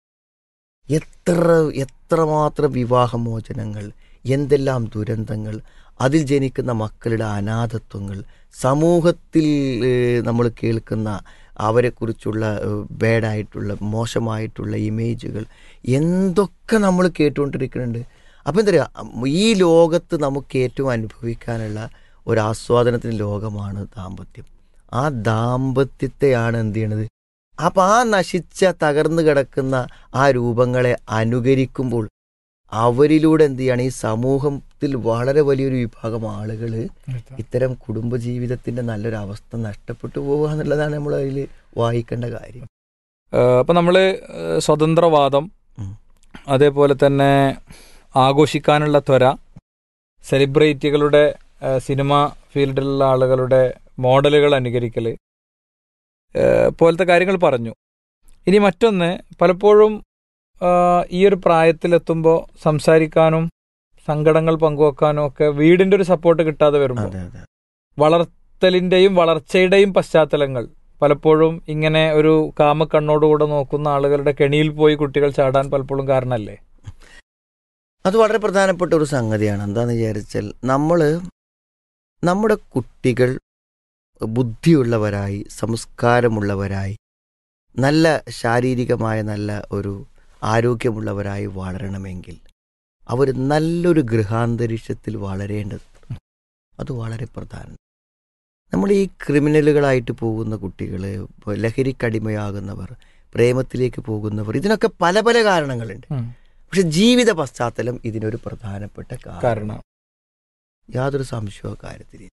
A: എത്രമാത്രം വിവാഹമോചനങ്ങൾ, എന്തെല്ലാം ദുരന്തങ്ങൾ, അതിൽ ജനിക്കുന്ന മക്കളുടെ അനാഥത്വങ്ങൾ, സമൂഹത്തിൽ നമ്മൾ കേൾക്കുന്ന അവരെക്കുറിച്ചുള്ള ബാഡായിട്ടുള്ള മോശമായിട്ടുള്ള ഇമേജുകൾ, എന്തൊക്കെ നമ്മൾ കേട്ടുകൊണ്ടിരിക്കുന്നുണ്ട്. അപ്പം എന്താ പറയുക, ഈ ലോകത്ത് നമുക്ക് ഏറ്റവും അനുഭവിക്കാനുള്ള ഒരാസ്വാദനത്തിന് ലോകമാണ് ദാമ്പത്യം. ആ ദാമ്പത്യത്തെയാണ് എന്ത് ചെയ്യണത്, അപ്പം ആ നശിച്ച തകർന്നു കിടക്കുന്ന ആ രൂപങ്ങളെ അനുകരിക്കുമ്പോൾ അവരിലൂടെ എന്ത് ചെയ്യാണ്, ഈ സമൂഹത്തിൽ വളരെ വലിയൊരു വിഭാഗം ആളുകൾ ഇത്തരം കുടുംബജീവിതത്തിൻ്റെ നല്ലൊരു അവസ്ഥ നഷ്ടപ്പെട്ടു പോകുക എന്നുള്ളതാണ് നമ്മൾ അതിൽ വായിക്കേണ്ട കാര്യം.
B: അപ്പം നമ്മൾ സ്വതന്ത്രവാദം, അതേപോലെ തന്നെ ആഘോഷിക്കാനുള്ള ത്വര, സെലിബ്രിറ്റികളുടെ സിനിമ ഫീൽഡിലുള്ള ആളുകളുടെ മോഡലുകൾ അനുകരിക്കൽ പോലത്തെ കാര്യങ്ങൾ പറഞ്ഞു. ഇനി മറ്റൊന്ന്, പലപ്പോഴും ഈ ഒരു പ്രായത്തിലെത്തുമ്പോൾ സംസാരിക്കാനും സങ്കടങ്ങൾ പങ്കുവെക്കാനും ഒക്കെ വീടിൻ്റെ ഒരു സപ്പോർട്ട് കിട്ടാതെ വരുമ്പോൾ വളർത്തലിൻ്റെയും വളർച്ചയുടെയും പശ്ചാത്തലങ്ങൾ പലപ്പോഴും ഇങ്ങനെ ഒരു കാമക്കണ്ണോടുകൂടെ നോക്കുന്ന ആളുകളുടെ കെണിയിൽ പോയി കുട്ടികൾ ചാടാൻ പലപ്പോഴും കാരണമല്ലേ?
A: അത് വളരെ പ്രധാനപ്പെട്ട ഒരു സംഗതിയാണ്. എന്താണെന്ന് വിചാരിച്ചാൽ നമ്മുടെ കുട്ടികൾ ബുദ്ധിയുള്ളവരായി, സംസ്കാരമുള്ളവരായി, നല്ല ശാരീരികമായ നല്ല ഒരു ആരോഗ്യമുള്ളവരായി വളരണമെങ്കിൽ അവർ നല്ലൊരു ഗൃഹാന്തരീക്ഷത്തിൽ വളരേണ്ടത് അത് വളരെ പ്രധാനം. നമ്മൾ ഈ ക്രിമിനലുകളായിട്ട് പോകുന്ന കുട്ടികൾ, ലഹരിക്കടിമയാകുന്നവർ, പ്രേമത്തിലേക്ക് പോകുന്നവർ, ഇതിനൊക്കെ പല പല കാരണങ്ങളുണ്ട്. പക്ഷെ ജീവിത പശ്ചാത്തലം ഇതിനൊരു പ്രധാനപ്പെട്ട കാരണം, യാതൊരു സംശയവും കാര്യത്തിൽ.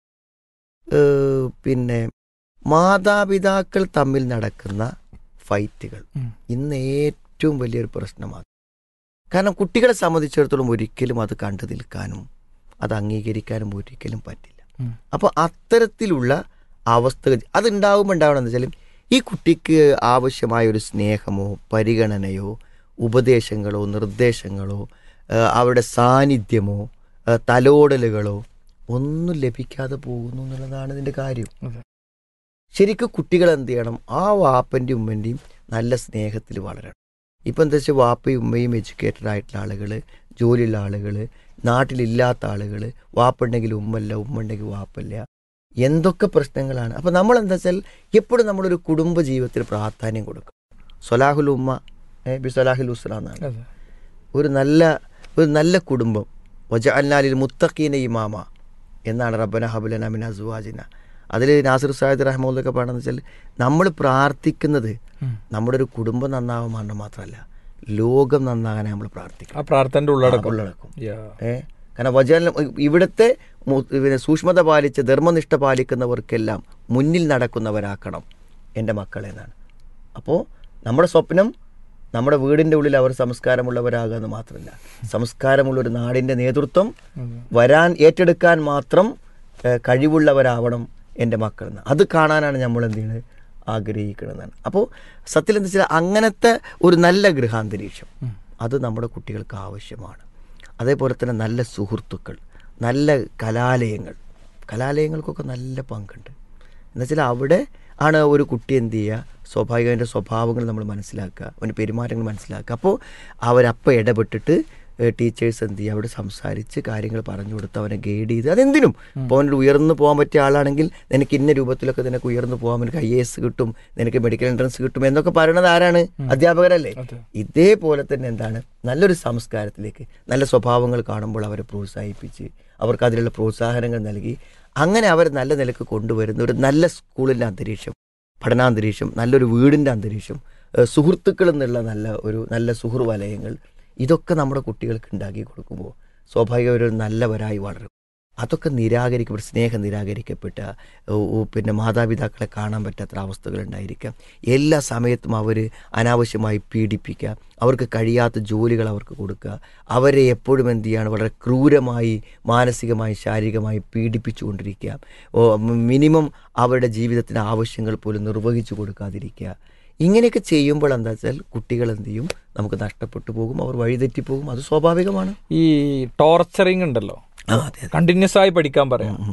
A: പിന്നെ മാതാപിതാക്കൾ തമ്മിൽ നടക്കുന്ന ഫൈറ്റുകൾ ഇന്ന് ഏറ്റവും വലിയൊരു പ്രശ്നമാണ്. കാരണം കുട്ടികളെ സംബന്ധിച്ചിടത്തോളം ഒരിക്കലും അത് കണ്ടു നിൽക്കാനും അത് അംഗീകരിക്കാനും ഒരിക്കലും പറ്റില്ല. അപ്പോൾ അത്തരത്തിലുള്ള അവസ്ഥകൾ അതുണ്ടാവുമ്പോൾ ഉണ്ടാവണമെന്ന് വെച്ചാൽ ഈ കുട്ടിക്ക് ആവശ്യമായ ഒരു സ്നേഹമോ പരിഗണനയോ ഉപദേശങ്ങളോ നിർദ്ദേശങ്ങളോ അവരുടെ സാന്നിധ്യമോ തലോടലുകളോ ഒന്നും ലഭിക്കാതെ പോകുന്നു എന്നുള്ളതാണ് ഇതിൻ്റെ കാര്യം. ശരിക്കും കുട്ടികൾ എന്ത് ചെയ്യണം, ആ വാപ്പൻ്റെയും ഉമ്മൻ്റെയും നല്ല സ്നേഹത്തിൽ വളരണം. ഇപ്പം എന്താ വെച്ചാൽ വാപ്പയും ഉമ്മയും എഡ്യൂക്കേറ്റഡ് ആയിട്ടുള്ള ആളുകൾ, ജോലിയുള്ള ആളുകൾ, നാട്ടിലില്ലാത്ത ആളുകൾ, വാപ്പുണ്ടെങ്കിൽ ഉമ്മല്ല, ഉമ്മ ഉണ്ടെങ്കിൽ വാപ്പല്ല, എന്തൊക്കെ പ്രശ്നങ്ങളാണ്. അപ്പം നമ്മളെന്താ വെച്ചാൽ എപ്പോഴും നമ്മളൊരു കുടുംബ ജീവിതത്തിന് പ്രാധാന്യം കൊടുക്കും. സൊലാഹുൽ ഉമ്മ ബി സൊലാഹുൽ ഉസ്ര എന്നാണ്. ഒരു നല്ല കുടുംബം, വജഅൽനാലിൽ മുത്തഖീന ഇമാമ എന്നാണ് റബ്ബന ഹബ്ലനാ മിൻ അസ്വാജിന. അതിൽ നാസിർ സായിദ് റഹ്മത്തുള്ളാഹി പറയുന്നത് വെച്ചാൽ നമ്മൾ പ്രാർത്ഥിക്കുന്നത് നമ്മുടെ ഒരു കുടുംബം നന്നാവാൻ മാത്രമല്ല, ലോകം നന്നാകാനാണ് നമ്മൾ പ്രാർത്ഥിക്കുന്നത്.
B: ആ പ്രാർത്ഥനയുടെ ഉള്ളടക്കം.
A: കാരണം വജഅൽ ഇവിടുത്തെ സൂക്ഷ്മത പാലിച്ച് ധർമ്മനിഷ്ഠ പാലിക്കുന്നവർക്കെല്ലാം മുന്നിൽ നടക്കുന്നവരാക്കണം എൻ്റെ മക്കളെന്നാണ്. അപ്പോൾ നമ്മുടെ സ്വപ്നം നമ്മുടെ വീടിൻ്റെ ഉള്ളിൽ അവർ സംസ്കാരമുള്ളവരാകുക എന്ന് മാത്രമല്ല, സംസ്കാരമുള്ളൊരു നാടിൻ്റെ നേതൃത്വം വരാൻ ഏറ്റെടുക്കാൻ മാത്രം കഴിവുള്ളവരാവണം എൻ്റെ മക്കളെന്ന്. അത് കാണാനാണ് നമ്മൾ എന്ത് ചെയ്യുന്നത്, ആഗ്രഹിക്കണമെന്നാണ്. അപ്പോൾ സത്യത്തിൽ എന്താ വെച്ചാൽ അങ്ങനത്തെ ഒരു നല്ല ഗൃഹാന്തരീക്ഷം അത് നമ്മുടെ കുട്ടികൾക്ക് ആവശ്യമാണ്. അതേപോലെ തന്നെ നല്ല സുഹൃത്തുക്കൾ, നല്ല കലാലയങ്ങൾക്കൊക്കെ നല്ല പങ്കുണ്ട്. എന്നുവെച്ചാൽ അവിടെ ആണ് ഒരു കുട്ടി എന്ത് ചെയ്യുക, സ്വാഭാവികം അവൻ്റെ സ്വഭാവങ്ങൾ നമ്മൾ മനസ്സിലാക്കുക, അവൻ്റെ പെരുമാറ്റങ്ങൾ മനസ്സിലാക്കുക. അപ്പോൾ അവരപ്പം ഇടപെട്ടിട്ട് ടീച്ചേഴ്സ് എന്ത് ചെയ്യുക, അവിടെ സംസാരിച്ച് കാര്യങ്ങൾ പറഞ്ഞു കൊടുത്ത് അവനെ ഗൈഡ് ചെയ്ത്, അതെന്തിനും ഇപ്പോൾ അവനോട് ഉയർന്നു പോകാൻ പറ്റിയ ആളാണെങ്കിൽ നിനക്ക് ഇന്ന രൂപത്തിലൊക്കെ നിനക്ക് ഉയർന്നു പോകാൻ, നിനക്ക് IAS കിട്ടും, നിനക്ക് മെഡിക്കൽ എൻട്രൻസ് കിട്ടും എന്നൊക്കെ പറയണത് ആരാണ്? അധ്യാപകരല്ലേ. ഇതേപോലെ തന്നെ എന്താണ്, നല്ലൊരു സംസ്കാരത്തിലേക്ക്, നല്ല സ്വഭാവങ്ങൾ കാണുമ്പോൾ അവരെ പ്രോത്സാഹിപ്പിച്ച് അവർക്ക് അതിലുള്ള പ്രോത്സാഹനങ്ങൾ നൽകി അങ്ങനെ അവർ നല്ല നിലക്ക് കൊണ്ടുവരുന്ന ഒരു നല്ല സ്കൂളിൻ്റെ അന്തരീക്ഷം, പഠനാന്തരീക്ഷം, നല്ലൊരു വീടിൻ്റെ അന്തരീക്ഷം, സുഹൃത്തുക്കൾ എന്നുള്ള നല്ല സുഹൃവലയങ്ങൾ, ഇതൊക്കെ നമ്മുടെ കുട്ടികൾക്ക് ഉണ്ടാക്കി കൊടുക്കുമ്പോൾ സ്വാഭാവിക ഒരു നല്ലവരായി വളരും. അതൊക്കെ നിരാകരിക്കപ്പെട്ട, സ്നേഹം നിരാകരിക്കപ്പെട്ട, പിന്നെ മാതാപിതാക്കളെ കാണാൻ പറ്റാത്ത അവസ്ഥകളുണ്ടായിരിക്കാം. എല്ലാ സമയത്തും അവർ അനാവശ്യമായി പീഡിപ്പിക്കുക, അവർക്ക് കഴിയാത്ത ജോലികൾ അവർക്ക് കൊടുക്കുക, അവരെ എപ്പോഴും എന്ത് ചെയ്യുകയാണ്, വളരെ ക്രൂരമായി മാനസികമായി ശാരീരികമായി പീഡിപ്പിച്ചുകൊണ്ടിരിക്കുക, മിനിമം അവരുടെ ജീവിതത്തിൻ്റെ ആവശ്യങ്ങൾ പോലും നിർവഹിച്ചു കൊടുക്കാതിരിക്കുക. ഇങ്ങനെയൊക്കെ ചെയ്യുമ്പോൾ എന്താ വെച്ചാൽ കുട്ടികൾ എന്ത് ചെയ്യും, നമുക്ക് നഷ്ടപ്പെട്ടു പോകും, അവർ വഴിതെറ്റിപ്പോകും. അത് സ്വാഭാവികമാണ്.
B: ഈ ടോർച്ചറിങ് ഉണ്ടല്ലോ, കണ്ടിന്യൂസ് ആയി പഠിക്കാൻ പറയാം,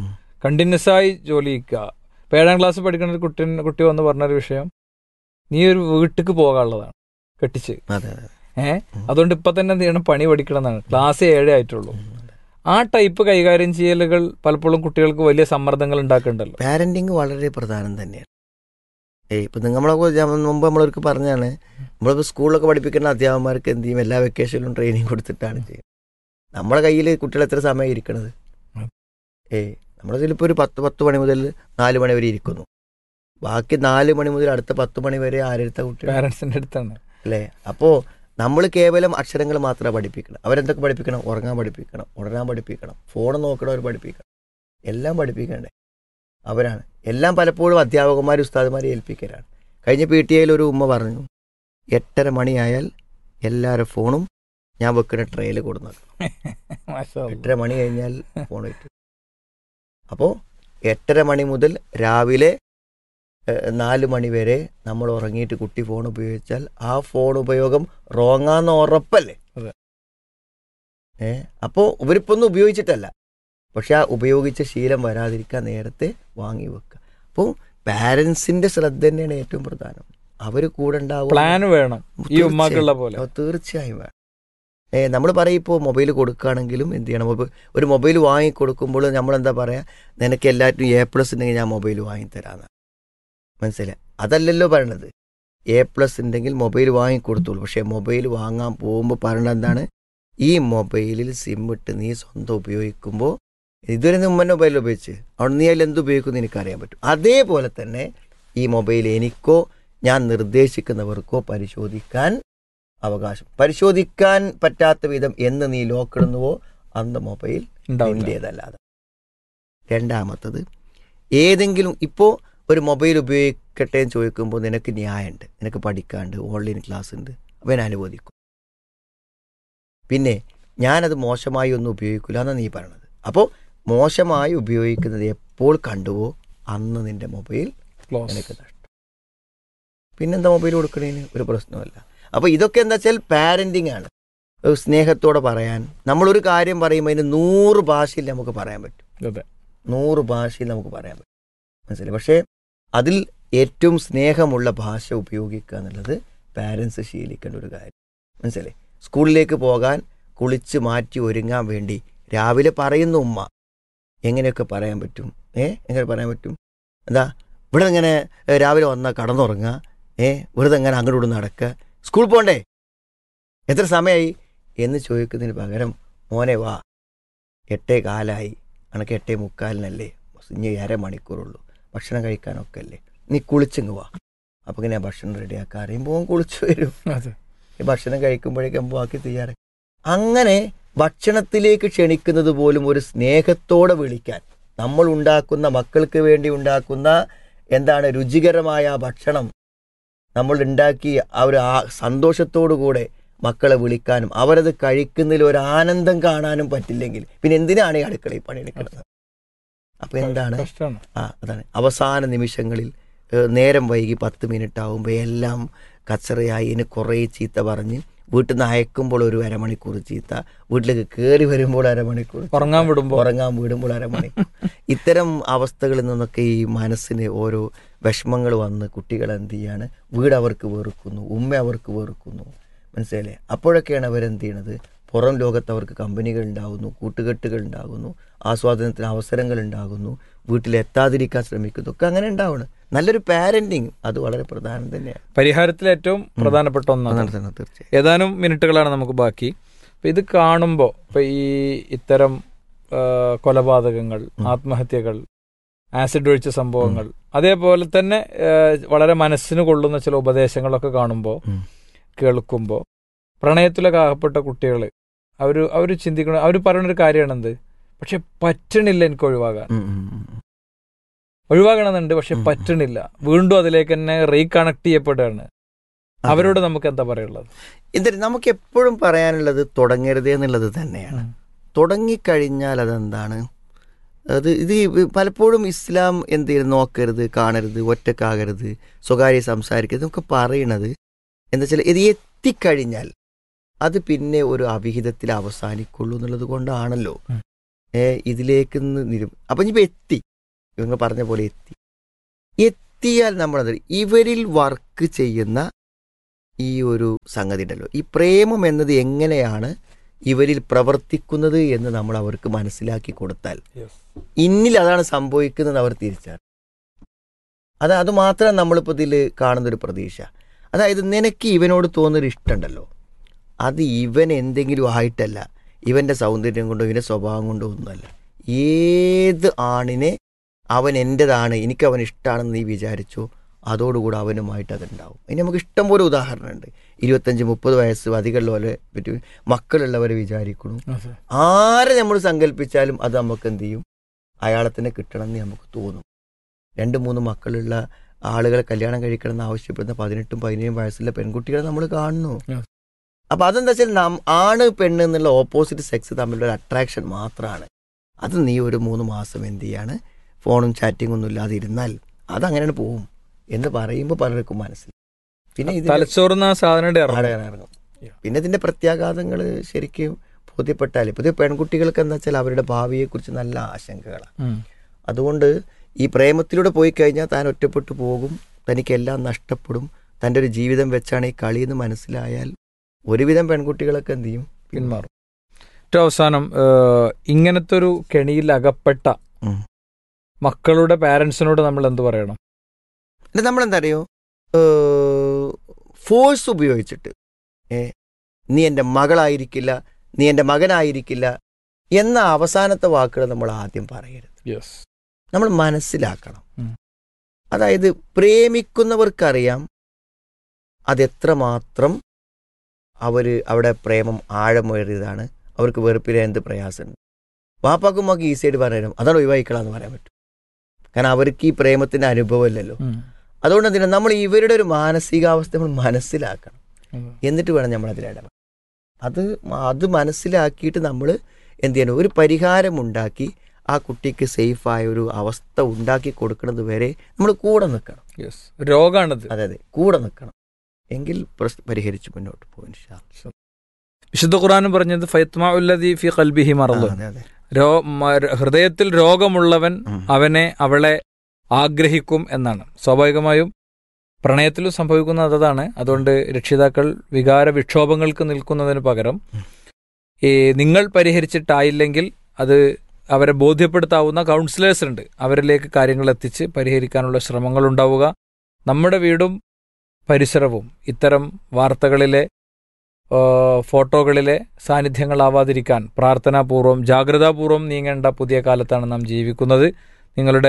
B: കണ്ടിന്യൂസ് ആയി ജോലി ചെയ്യുക. ഇപ്പം 7ാം ക്ലാസ് പഠിക്കുന്ന ഒരു കുട്ടി വന്ന് പറഞ്ഞൊരു വിഷയം, നീ ഒരു വീട്ടിലേക്ക് പോകാനുള്ളതാണ് കെട്ടിച്ച്, അതുകൊണ്ട് ഇപ്പൊ തന്നെ എന്ത് ചെയ്യണം, പണി പഠിക്കണം എന്നാണ്. ക്ലാസ് 7 ആയിട്ടുള്ളൂ. ആ ടൈപ്പ് കൈകാര്യം ചെയ്യലുകൾ പലപ്പോഴും കുട്ടികൾക്ക് വലിയ സമ്മർദ്ദങ്ങൾ ഉണ്ടാക്കുന്നുണ്ടല്ലോ.
A: പാരന്റിങ് വളരെ പ്രധാനം തന്നെയാണ്. ഇപ്പം നമ്മളൊക്കെ മുമ്പ് നമ്മളൊക്കെ പറഞ്ഞാണ്, നമ്മളിപ്പോൾ സ്കൂളിലൊക്കെ പഠിപ്പിക്കുന്ന അധ്യാപകന്മാർക്ക് എന്ത് ചെയ്യും, എല്ലാ വെക്കേഷനിലും ട്രെയിനിങ് കൊടുത്തിട്ടാണ് ചെയ്യുന്നത്. നമ്മളെ കയ്യിൽ കുട്ടികൾ എത്ര സമയം ഇരിക്കണത്? നമ്മുടെ ചിലപ്പോൾ ഒരു 10 മണി മുതൽ 4 മണി വരെ ഇരിക്കുന്നു. ബാക്കി 4 മണി മുതൽ അടുത്ത 10 മണി വരെ ആരെടുത്ത കുട്ടികൾ?
B: പാരൻസിൻ്റെ അടുത്താണ്
A: അല്ലേ? അപ്പോൾ നമ്മൾ കേവലം അക്ഷരങ്ങൾ മാത്രമേ പഠിപ്പിക്കണം. അവരെന്തൊക്കെ പഠിപ്പിക്കണം? ഉറങ്ങാൻ പഠിപ്പിക്കണം, ഉണരാൻ പഠിപ്പിക്കണം, ഫോൺ നോക്കണവർ പഠിപ്പിക്കണം, എല്ലാം പഠിപ്പിക്കണ്ടേ അവരാണ്. എല്ലാം പലപ്പോഴും അധ്യാപകന്മാർ ഉസ്താദുമാരെ ഏൽപ്പിക്കലാണ്. കഴിഞ്ഞ PTA ഒരു ഉമ്മ പറഞ്ഞു, 8:30 മണിയായാൽ എല്ലാവരും ഫോണും ഞാൻ വെക്കുന്ന ട്രെയിൽ കൊടുന്നു. 8:30 മണി കഴിഞ്ഞാൽ ഫോൺ വെക്കും. അപ്പോൾ 8:30 മണി മുതൽ രാവിലെ 4 മണി വരെ നമ്മൾ ഉറങ്ങിയിട്ട് കുട്ടി ഫോൺ ഉപയോഗിച്ചാൽ ആ ഫോൺ ഉപയോഗം റോങ്ങാന്ന് ഉറപ്പല്ലേ? അപ്പോൾ ഇവരിപ്പൊന്നും ഉപയോഗിച്ചിട്ടല്ല, പക്ഷെ ആ ഉപയോഗിച്ച ശീലം വരാതിരിക്കാൻ നേരത്തെ വാങ്ങി വെക്കുക. അപ്പോൾ പാരൻസിന്റെ ശ്രദ്ധ തന്നെയാണ് ഏറ്റവും പ്രധാനം. അവർ കൂടെ ഉണ്ടാവും,
B: പ്ലാൻ വേണം, ഈ ഉമ്മാക്കുള്ള പോലെ.
A: തീർച്ചയായും വേണം. നമ്മൾ പറയും, ഇപ്പോൾ മൊബൈൽ കൊടുക്കുകയാണെങ്കിലും എന്ത് ചെയ്യണം, ഒരു മൊബൈൽ വാങ്ങി കൊടുക്കുമ്പോൾ നമ്മളെന്താ പറയുക, നിനക്ക് എല്ലാറ്റിനും A+ ഉണ്ടെങ്കിൽ ഞാൻ മൊബൈൽ വാങ്ങിത്തരാമെന്ന്. മനസ്സിലായി? അതല്ലല്ലോ പറയണത്. A+ ഉണ്ടെങ്കിൽ മൊബൈൽ വാങ്ങിക്കൊടുത്തോളൂ. പക്ഷേ മൊബൈൽ വാങ്ങാൻ പോകുമ്പോൾ പറയണത് എന്താണ്, ഈ മൊബൈലിൽ സിം ഇട്ട് നീ സ്വന്തം ഉപയോഗിക്കുമ്പോൾ, ഇതുവരെ നീ ഉമ്മൻ്റെ മൊബൈൽ ഉപയോഗിച്ച് അവിടെ നീ അതിൽ എന്ത് ഉപയോഗിക്കുമെന്ന് എനിക്കറിയാൻ പറ്റും. അതേപോലെ തന്നെ ഈ മൊബൈൽ എനിക്കോ ഞാൻ നിർദ്ദേശിക്കുന്നവർക്കോ പരിശോധിക്കാൻ അവകാശം. പരിശോധിക്കാൻ പറ്റാത്ത വിധം എന്ന് നീ ലോക്കിടുന്നുവോ അന്ന് മൊബൈൽ നിന്റേതല്ലാതെ. രണ്ടാമത്തത്, ഏതെങ്കിലും ഇപ്പോൾ ഒരു മൊബൈൽ ഉപയോഗിക്കട്ടെ എന്ന് ചോദിക്കുമ്പോൾ നിനക്ക് ന്യായമുണ്ട്, നിനക്ക് പഠിക്കാണ്ട്, ഓൺലൈൻ ക്ലാസ് ഉണ്ട്, അപ്പോൾ ഞാൻ അനുവദിക്കും. പിന്നെ ഞാനത് മോശമായി ഒന്നും ഉപയോഗിക്കില്ല എന്നാണ് നീ പറയണത്. അപ്പോൾ മോശമായി ഉപയോഗിക്കുന്നത് എപ്പോൾ കണ്ടുവോ അന്ന് നിന്റെ മൊബൈൽ നിനക്ക് നഷ്ടം. പിന്നെന്താ മൊബൈൽ കൊടുക്കണേന് ഒരു പ്രശ്നമല്ല. അപ്പോൾ ഇതൊക്കെ എന്താ വെച്ചാൽ പാരൻറ്റിങ് ആണ്. സ്നേഹത്തോടെ പറയാൻ, നമ്മളൊരു കാര്യം പറയുമ്പോൾ അതിന് 100 ഭാഷയിൽ നമുക്ക് പറയാൻ പറ്റും. 100 ഭാഷയിൽ നമുക്ക് പറയാൻ പറ്റും. മനസ്സിലായി? പക്ഷേ അതിൽ ഏറ്റവും സ്നേഹമുള്ള ഭാഷ ഉപയോഗിക്കുക എന്നുള്ളത് പാരൻസ് ശീലിക്കേണ്ട ഒരു കാര്യം. മനസ്സിലായി? സ്കൂളിലേക്ക് പോകാൻ കുളിച്ച് മാറ്റി ഒരുങ്ങാൻ വേണ്ടി രാവിലെ പറയുന്ന ഉമ്മ എങ്ങനെയൊക്കെ പറയാൻ പറ്റും? എങ്ങനെ പറയാൻ പറ്റും? എന്താ ഇവിടെ ഇങ്ങനെ രാവിലെ വന്നാൽ കടന്നുറങ്ങുക, വെറുതെ എങ്ങനെ അങ്ങോട്ട് നടക്കുക, സ്കൂൾ പോകണ്ടേ, എത്ര സമയമായി എന്ന് ചോദിക്കുന്നതിന് പകരം, മോനെ വാ, 8:15 അനക്ക് 8:45 ഇനി 1/2 മണിക്കൂറുള്ളൂ, ഭക്ഷണം കഴിക്കാനൊക്കെ അല്ലേ, നീ കുളിച്ചിങ്ങ് വാ. അപ്പോൾ ഇങ്ങനെ ഭക്ഷണം റെഡിയാക്കാൻ അറിയുമ്പോൾ കുളിച്ചു വരും. ഈ ഭക്ഷണം കഴിക്കുമ്പോഴേക്കും ബാക്കി തയ്യാറായി. അങ്ങനെ ഭക്ഷണത്തിലേക്ക് ക്ഷണിക്കുന്നത് പോലും ഒരു സ്നേഹത്തോടെ വിളിക്കാൻ, നമ്മൾ ഉണ്ടാക്കുന്ന, മക്കൾക്ക് വേണ്ടി ഉണ്ടാക്കുന്ന എന്താണ് രുചികരമായ ആ ഭക്ഷണം നമ്മൾ ഉണ്ടാക്കി ആ ഒരു സന്തോഷത്തോടു കൂടെ മക്കളെ വിളിക്കാനും അവരത് കഴിക്കുന്നതിൽ ഒരു ആനന്ദം കാണാനും പറ്റില്ലെങ്കിൽ പിന്നെ എന്തിനാണ് ഈ അടുക്കളയിൽ പണിയെടുക്കുന്നത്? അപ്പോൾ എന്താണ്? അതാണ് അവസാന നിമിഷങ്ങളിൽ നേരം വൈകി 10 മിനിറ്റ് ആകുമ്പോൾ എല്ലാം കച്ചറയായി, ഇനി കുറേ ചീത്ത പറഞ്ഞ് വീട്ടിൽ നിന്ന് അയക്കുമ്പോൾ ഒരു 1/2 മണിക്കൂർ ചീത്ത, വീട്ടിലേക്ക് കയറി വരുമ്പോൾ 1/2 മണിക്കൂർ, ഉറങ്ങാൻ വിടുമ്പോൾ 1/2 മണിക്കൂർ. ഇത്തരം അവസ്ഥകളിൽ നിന്നൊക്കെ ഈ മനസ്സിന് ഓരോ വിഷമങ്ങൾ വന്ന് കുട്ടികൾ എന്ത് ചെയ്യാണ്, വീട് അവർക്ക് വെറുക്കുന്നു, ഉമ്മ അവർക്ക് വെറുക്കുന്നു. മനസ്സിലല്ലേ? അപ്പോഴൊക്കെയാണ് അവരെന്ത് ചെയ്യണത്, പുറം ലോകത്ത് അവർക്ക് കമ്പനികൾ ഉണ്ടാകുന്നു, കൂട്ടുകെട്ടുകൾ ഉണ്ടാകുന്നു, ആസ്വാദനത്തിന് അവസരങ്ങൾ ഉണ്ടാകുന്നു, വീട്ടിലെത്താതിരിക്കാൻ ശ്രമിക്കുന്നു, ഒക്കെ അങ്ങനെ ഉണ്ടാവണം. നല്ലൊരു പാരന്റിങ് അത് വളരെ പ്രധാനം തന്നെയാണ്.
B: പരിഹാരത്തിൽ ഏറ്റവും പ്രധാനപ്പെട്ട ഒന്നാണ്.
A: തീർച്ചയായും.
B: ഏതാനും മിനിറ്റുകളാണ് നമുക്ക് ബാക്കി. അപ്പം ഇത് കാണുമ്പോൾ ഇപ്പം ഈ ഇത്തരം കൊലപാതകങ്ങൾ, ആത്മഹത്യകൾ, ആസിഡ് ഒഴിച്ച സംഭവങ്ങൾ, അതേപോലെ തന്നെ വളരെ മനസ്സിന് കൊള്ളുന്ന ചില ഉപദേശങ്ങളൊക്കെ കാണുമ്പോൾ, കേൾക്കുമ്പോൾ, പ്രണയത്തിലൊക്കെ അകപ്പെട്ട കുട്ടികൾ അവർ ചിന്തിക്കണം, അവർ പറയുന്നൊരു കാര്യമാണെന്ത്, പക്ഷെ പറ്റണില്ല എനിക്ക് ഒഴിവാകണമെന്നുണ്ട്, പക്ഷെ പറ്റണില്ല, വീണ്ടും അതിലേക്ക് തന്നെ റീകണക്ട് ചെയ്യപ്പെടുകയാണ്. അവരോട് നമുക്ക് എന്താ പറയുള്ളത്?
A: എന്തായാലും നമുക്ക് എപ്പോഴും പറയാനുള്ളത് തുടങ്ങരുത് എന്നുള്ളത് തന്നെയാണ്. തുടങ്ങിക്കഴിഞ്ഞാൽ അതെന്താണ്, ഇത് പലപ്പോഴും ഇസ്ലാം എന്ത് ചെയ്യണം, നോക്കരുത്, കാണരുത്, ഒറ്റക്കാകരുത്, സ്വകാര്യ സംസാരിക്കരുത് നമുക്ക് പറയണത് എന്താ വെച്ചാൽ ഇത് എത്തിക്കഴിഞ്ഞാൽ അത് പിന്നെ ഒരു അവിഹിതത്തിൽ അവസാനിക്കുള്ളൂ എന്നുള്ളത് കൊണ്ടാണല്ലോ ഇതിലേക്ക് അപ്പം ഇനിയിപ്പോൾ എത്തി ഇവங்க പറഞ്ഞ പോലെ എത്തിയാൽ നമ്മളത് ഇവരിൽ വർക്ക് ചെയ്യുന്ന ഈ ഒരു സംഗതി ഉണ്ടല്ലോ, ഈ പ്രേമം എന്നത് എങ്ങനെയാണ് ഇവരിൽ പ്രവർത്തിക്കുന്നത് എന്ന് നമ്മൾ അവർക്ക് മനസ്സിലാക്കി കൊടുത്താൽ ഇന്നിൽ അതാണ് സംഭവിക്കുന്നത് അവർ തിരിച്ചറിയും. അത് മാത്രം നമ്മളിപ്പോൾ ഇതിൽ കാണുന്നൊരു പ്രതീക്ഷ. അതായത് നിനക്ക് ഇവനോട് തോന്നുന്നൊരു ഇഷ്ടമുണ്ടല്ലോ, അത് ഇവൻ എന്തെങ്കിലും ആയിട്ടല്ല, ഇവൻ്റെ സൗന്ദര്യം കൊണ്ടോ ഇവൻ്റെ സ്വഭാവം കൊണ്ടോ ഒന്നുമല്ല. ഏത് ആണിനെ അവൻ എൻ്റെതാണ്, എനിക്കവൻ ഇഷ്ടമാണെന്ന് നീ വിചാരിച്ചോ, അതോടുകൂടി അവനുമായിട്ട് അതുണ്ടാവും. ഇനി നമുക്ക് ഇഷ്ടം പോലെ ഉദാഹരണമുണ്ട്. 25-30 വയസ്സ് അധികമുള്ളവരെ പറ്റി മക്കളുള്ളവരെ വിചാരിക്കണം. ആരെ നമ്മൾ സങ്കല്പിച്ചാലും അത് നമുക്ക് എന്ത് ചെയ്യും, അയാളെ തന്നെ കിട്ടണമെന്ന് നമുക്ക് തോന്നും. 2-3 മക്കളുള്ള ആളുകളെ കല്യാണം കഴിക്കണമെന്ന് ആവശ്യപ്പെടുന്ന 18-17 വയസ്സുള്ള പെൺകുട്ടികളെ നമ്മൾ കാണുന്നു. അപ്പം അതെന്താ വെച്ചാൽ ആണ് പെണ്ണ് എന്നുള്ള ഓപ്പോസിറ്റ് സെക്സ് തമ്മിലുള്ള അട്രാക്ഷൻ മാത്രമാണ്. അത് നീ ഒരു 3 മാസം എന്ത് ചെയ്യാണ്, ഫോണും ചാറ്റിംഗ് ഒന്നും ഇല്ലാതെ ഇരുന്നാൽ അതങ്ങനെയാണ് പോവും എന്ന് പറയുമ്പോൾ പലർക്കും മനസ്സിലാവും. പിന്നെ ഇറങ്ങും. പിന്നെ ഇതിൻ്റെ പ്രത്യാഘാതങ്ങൾ ശരിക്കും ബോധ്യപ്പെട്ടാൽ പുതിയ പെൺകുട്ടികൾക്ക് എന്താ വെച്ചാൽ അവരുടെ ഭാവിയെക്കുറിച്ച് നല്ല ആശങ്കകളാണ്. അതുകൊണ്ട് ഈ പ്രേമത്തിലൂടെ പോയി കഴിഞ്ഞാൽ താൻ ഒറ്റപ്പെട്ടു പോകും, തനിക്കെല്ലാം നഷ്ടപ്പെടും, തൻ്റെ ഒരു ജീവിതം വെച്ചാണ് ഈ കളിയെന്ന് മനസ്സിലായാൽ ഒരുവിധം പെൺകുട്ടികളൊക്കെ എന്ത് ചെയ്യും,
B: പിന്മാറും. ഏറ്റവും അവസാനം ഇങ്ങനത്തെ ഒരു കെണിയിൽ അകപ്പെട്ട മക്കളുടെ പാരൻസിനോട് നമ്മൾ എന്ത് പറയണം?
A: നമ്മളെന്താ അറിയോ, ഫോഴ്സ് ഉപയോഗിച്ചിട്ട് നീ എൻ്റെ മകളായിരിക്കില്ല, നീ എൻ്റെ മകനായിരിക്കില്ല എന്ന അവസാനത്തെ വാക്കുകൾ നമ്മൾ ആദ്യം പറയരുത്. നമ്മൾ മനസ്സിലാക്കണം. അതായത് പ്രേമിക്കുന്നവർക്കറിയാം അതെത്രമാത്രം അവിടെ പ്രേമം ആഴമേറിയതാണ്, അവർക്ക് വെറുപ്പിലെ എന്ത് പ്രയാസമുണ്ട്. വാപ്പാക്കും മക്ക് ഈസിയായിട്ട് പറയാനും അതാണ് ഒഴിവായിക്കളാന്ന് പറയാൻ പറ്റും. കാരണം അവർക്ക് ഈ പ്രേമത്തിൻ്റെ അനുഭവമില്ലല്ലോ. അതുകൊണ്ട് തന്നെ നമ്മൾ ഇവരുടെ ഒരു മാനസികാവസ്ഥ നമ്മൾ മനസ്സിലാക്കണം. എന്നിട്ട് വേണം നമ്മളതിലിടപെടാൻ. അത് മനസ്സിലാക്കിയിട്ട് നമ്മൾ എന്ത് ചെയ്യണം, ഒരു പരിഹാരമുണ്ടാക്കി ആ കുട്ടിക്ക് സേഫായ ഒരു അവസ്ഥ ഉണ്ടാക്കി കൊടുക്കുന്നത് വരെ നമ്മൾ കൂടെ നിൽക്കണം.
B: രോഗമാണത്.
A: അതെ, കൂടെ നിൽക്കണം. എങ്കിൽ പരിഹരിച്ച് മുന്നോട്ട് പോകും.
B: വിശുദ്ധ ഖുർആനും പറഞ്ഞത് ഫയത്മഉല്ലദീ ഫീ ഖൽബിഹി മറദ്, ഹൃദയത്തിൽ രോഗമുള്ളവൻ അവളെ ആഗ്രഹിക്കും എന്നാണ്. സ്വാഭാവികമായും പ്രണയത്തിലും സംഭവിക്കുന്നത് അതാണ്. അതുകൊണ്ട് രക്ഷിതാക്കൾ വികാര വിക്ഷോഭങ്ങൾക്ക് നിൽക്കുന്നതിന് പകരം നിങ്ങൾ പരിഹരിച്ചിട്ടായില്ലെങ്കിൽ അത് അവരെ ബോധ്യപ്പെടുത്താവുന്ന കൗൺസിലേഴ്സ് ഉണ്ട്, അവരിലേക്ക് കാര്യങ്ങൾ എത്തിച്ച് പരിഹരിക്കാനുള്ള ശ്രമങ്ങൾ ഉണ്ടാവുക. നമ്മുടെ വീടും പരിസരവും ഇത്തരം വാർത്തകളിലെ ഫോട്ടോകളിലെ സാന്നിധ്യങ്ങളാവാതിരിക്കാൻ പ്രാർത്ഥനാപൂർവം ജാഗ്രതാപൂർവം നീങ്ങേണ്ട പുതിയ കാലത്താണ് നാം ജീവിക്കുന്നത്. നിങ്ങളുടെ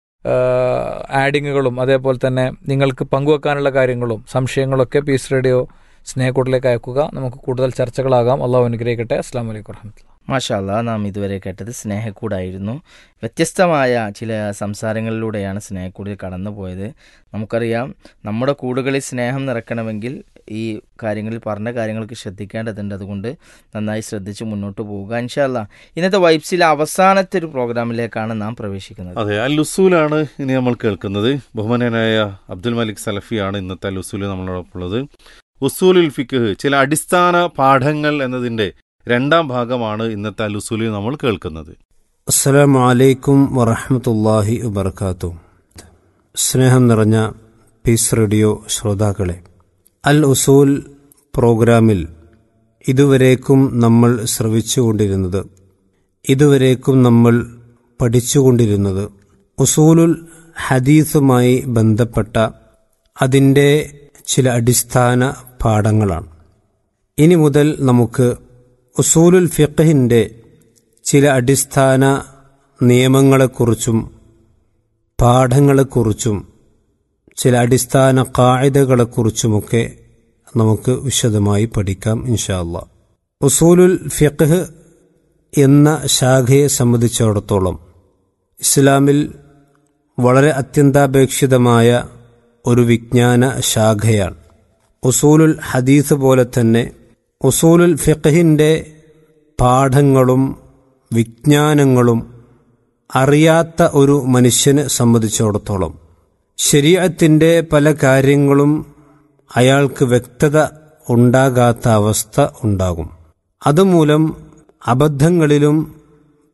B: ആഡിങ്ങുകളും അതേപോലെ തന്നെ നിങ്ങൾക്ക് പങ്കുവെക്കാനുള്ള കാര്യങ്ങളും സംശയങ്ങളൊക്കെ പീസ് റേഡിയോ സ്നേഹക്കൂട്ടിലേക്ക് അയക്കുക. നമുക്ക് കൂടുതൽ ചർച്ചകളാകാം. അള്ളാഹു അനുഗ്രഹിക്കട്ടെ. അസ്സാം വലൈക്കും വറഹ്മത്തുള്ളാഹി.
C: മാഷാ അല്ലാഹ്, നാം ഇതുവരെ കേട്ടത് സ്നേഹക്കൂടായിരുന്നു. വ്യത്യസ്തമായ ചില സംസാരങ്ങളിലൂടെയാണ് സ്നേഹക്കൂടിൽ കടന്നുപോയത്. നമുക്കറിയാം, നമ്മുടെ കൂടുകളിൽ സ്നേഹം നിറക്കണമെങ്കിൽ ഈ കാര്യങ്ങളിൽ പറഞ്ഞ കാര്യങ്ങൾക്ക് ശ്രദ്ധിക്കേണ്ടതുണ്ട്. അതുകൊണ്ട് നന്നായി ശ്രദ്ധിച്ച് മുന്നോട്ട് പോവുക. ഇൻഷാ അല്ലാഹ്, ഇന്നത്തെ വൈബ്സിലെ അവസാനത്തെ ഒരു പ്രോഗ്രാമിലേക്കാണ് നാം പ്രവേശിക്കുന്നത്.
D: അതെ, അൽ ഉസൂലാണ് ഇനി നമ്മൾ കേൾക്കുന്നത്. ബഹുമാനനായ അബ്ദുൽ മലിക് സലഫിയാണ് ഇന്നത്തെ അൽ ഉസൂൽ നമ്മളോടൊപ്പം ഉള്ളത്. ഉസൂലുൽ ഫിഖ്, ചില അടിസ്ഥാന പാഠങ്ങൾ എന്നതിൻ്റെ 2ാം ഭാഗമാണ് ഇന്നത്തെ അൽ ഉസൂലിൽ നമ്മൾ കേൾക്കുന്നത്.
E: അസ്സലാമു അലൈക്കും വറഹ്മത്തുള്ളാഹി വബറകാതുഹു. സ്നേഹം നിറഞ്ഞ പീസ് റേഡിയോ ശ്രോതാക്കളെ, അൽ ഉസൂൽ പ്രോഗ്രാമിൽ ഇതുവരേക്കും നമ്മൾ ശ്രവിച്ചുകൊണ്ടിരുന്നത്, ഇതുവരേക്കും നമ്മൾ പഠിച്ചുകൊണ്ടിരുന്നത് ഉസൂലുൽ ഹദീസുമായി ബന്ധപ്പെട്ട അതിൻ്റെ ചില അടിസ്ഥാന പാഠങ്ങളാണ്. ഇനി മുതൽ നമുക്ക് ഉസൂലുൽ ഫിഖ്ഹിൻ്റെ ചില അടിസ്ഥാന നിയമങ്ങളെക്കുറിച്ചും പാഠങ്ങളെക്കുറിച്ചും ചില അടിസ്ഥാന ഖാഇദകളെക്കുറിച്ചുമൊക്കെ നമുക്ക് വിശദമായി പഠിക്കാം ഇൻഷാ അല്ലാഹ്. ഉസൂലുൽ ഫിഖ്ഹ് എന്ന ശാഖയെ സംബന്ധിച്ചിടത്തോളം ഇസ്ലാമിൽ വളരെ അത്യന്താപേക്ഷിതമായ ഒരു വിജ്ഞാന ശാഖയാണ്. ഉസൂലുൽ ഹദീസ് പോലെ തന്നെ ഉസൂലുൽ ഫിഖ്ഹിൻ്റെ പാഠങ്ങളും വിജ്ഞാനങ്ങളും അറിയാത്ത ഒരു മനുഷ്യനെ സംബന്ധിച്ചിടത്തോളം ശരീഅത്തിൻ്റെ പല കാര്യങ്ങളും അയാൾക്ക് വ്യക്തത ഉണ്ടാകാത്ത അവസ്ഥ ഉണ്ടാകും. അതുമൂലം അബദ്ധങ്ങളിലും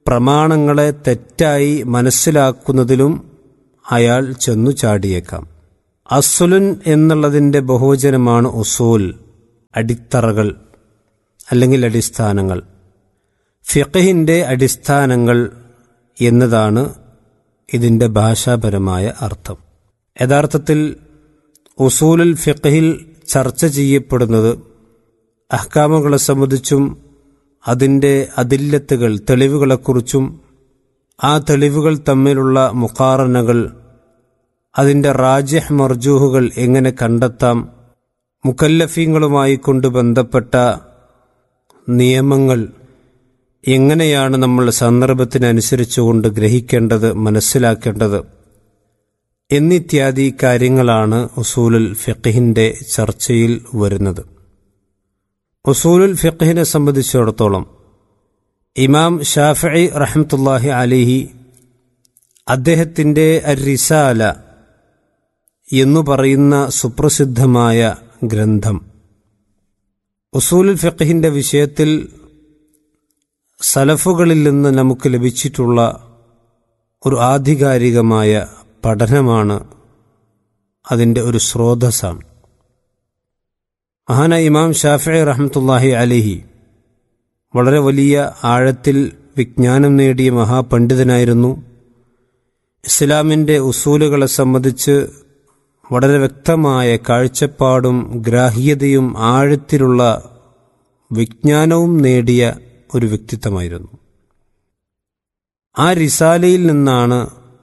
E: പ്രമാണങ്ങളെ തെറ്റായി മനസ്സിലാക്കുന്നതിലും അയാൾ ചെന്നു ചാടിയേക്കാം. അസ്ലുൻ എന്നുള്ളതിൻ്റെ ബഹുവചനമാണ് ഉസൂൽ, അടിത്തറകൾ അല്ലെങ്കിൽ അടിസ്ഥാനങ്ങൾ. ഫിഖഹിൻ്റെ അടിസ്ഥാനങ്ങൾ എന്നതാണ് ഇതിൻ്റെ ഭാഷാപരമായ അർത്ഥം. യഥാർത്ഥത്തിൽ ഉസൂലുൽ ഫിഖഹിൽ ചർച്ച ചെയ്യപ്പെടുന്നത് അഹ്കാമുകളെ സംബന്ധിച്ചും അതിൻ്റെ അദില്ലത്തുകൾ, തെളിവുകളെക്കുറിച്ചും ആ തെളിവുകൾ തമ്മിലുള്ള മുഖാറനകൾ, അതിൻ്റെ റാജിഹ് മർജൂഹുകൾ എങ്ങനെ കണ്ടെത്താം, മുക്കല്ലഫീങ്ങളുമായി കൊണ്ട് ബന്ധപ്പെട്ട നിയമങ്ങൾ എങ്ങനെയാണ് നമ്മൾ സന്ദർഭത്തിനനുസരിച്ചുകൊണ്ട് ഗ്രഹിക്കേണ്ടത്, മനസ്സിലാക്കേണ്ടത് എന്നിത്യാദി കാര്യങ്ങളാണ് ഉസൂലുൽ ഫിഖഹിൻ്റെ ചർച്ചയിൽ വരുന്നത്. ഉസൂലുൽ ഫിഖഹിനെ സംബന്ധിച്ചിടത്തോളം ഇമാം ഷാഫിഈ റഹ്മത്തുള്ളാഹി അലൈഹി അദ്ദേഹത്തിൻ്റെ അർ-റിസാല എന്നു പറയുന്ന സുപ്രസിദ്ധമായ ഗ്രന്ഥം ഉസൂലുൽ ഫിഖഹിൻ്റെ വിഷയത്തിൽ സലഫുകളിൽ നിന്ന് നമുക്ക് ലഭിച്ചിട്ടുള്ള ഒരു ആധികാരികമായ പഠനമാണ്, അതിൻ്റെ ഒരു സ്രോതസ്സാണ്. മഹാനായ ഇമാം ഷാഫിഈ റഹ്മത്തുള്ളാഹി അലൈഹി വളരെ വലിയ ആഴത്തിൽ വിജ്ഞാനം നേടിയ മഹാപണ്ഡിതനായിരുന്നു. ഇസ്ലാമിൻ്റെ ഉസൂലുകളെ സംബന്ധിച്ച് വളരെ വ്യക്തമായ കാഴ്ചപ്പാടും ഗ്രാഹ്യതയും ആഴത്തിലുള്ള വിജ്ഞാനവും നേടിയ ഒരു വ്യക്തിത്വമായിരുന്നു. ആ റിസാലയിൽ നിന്നാണ്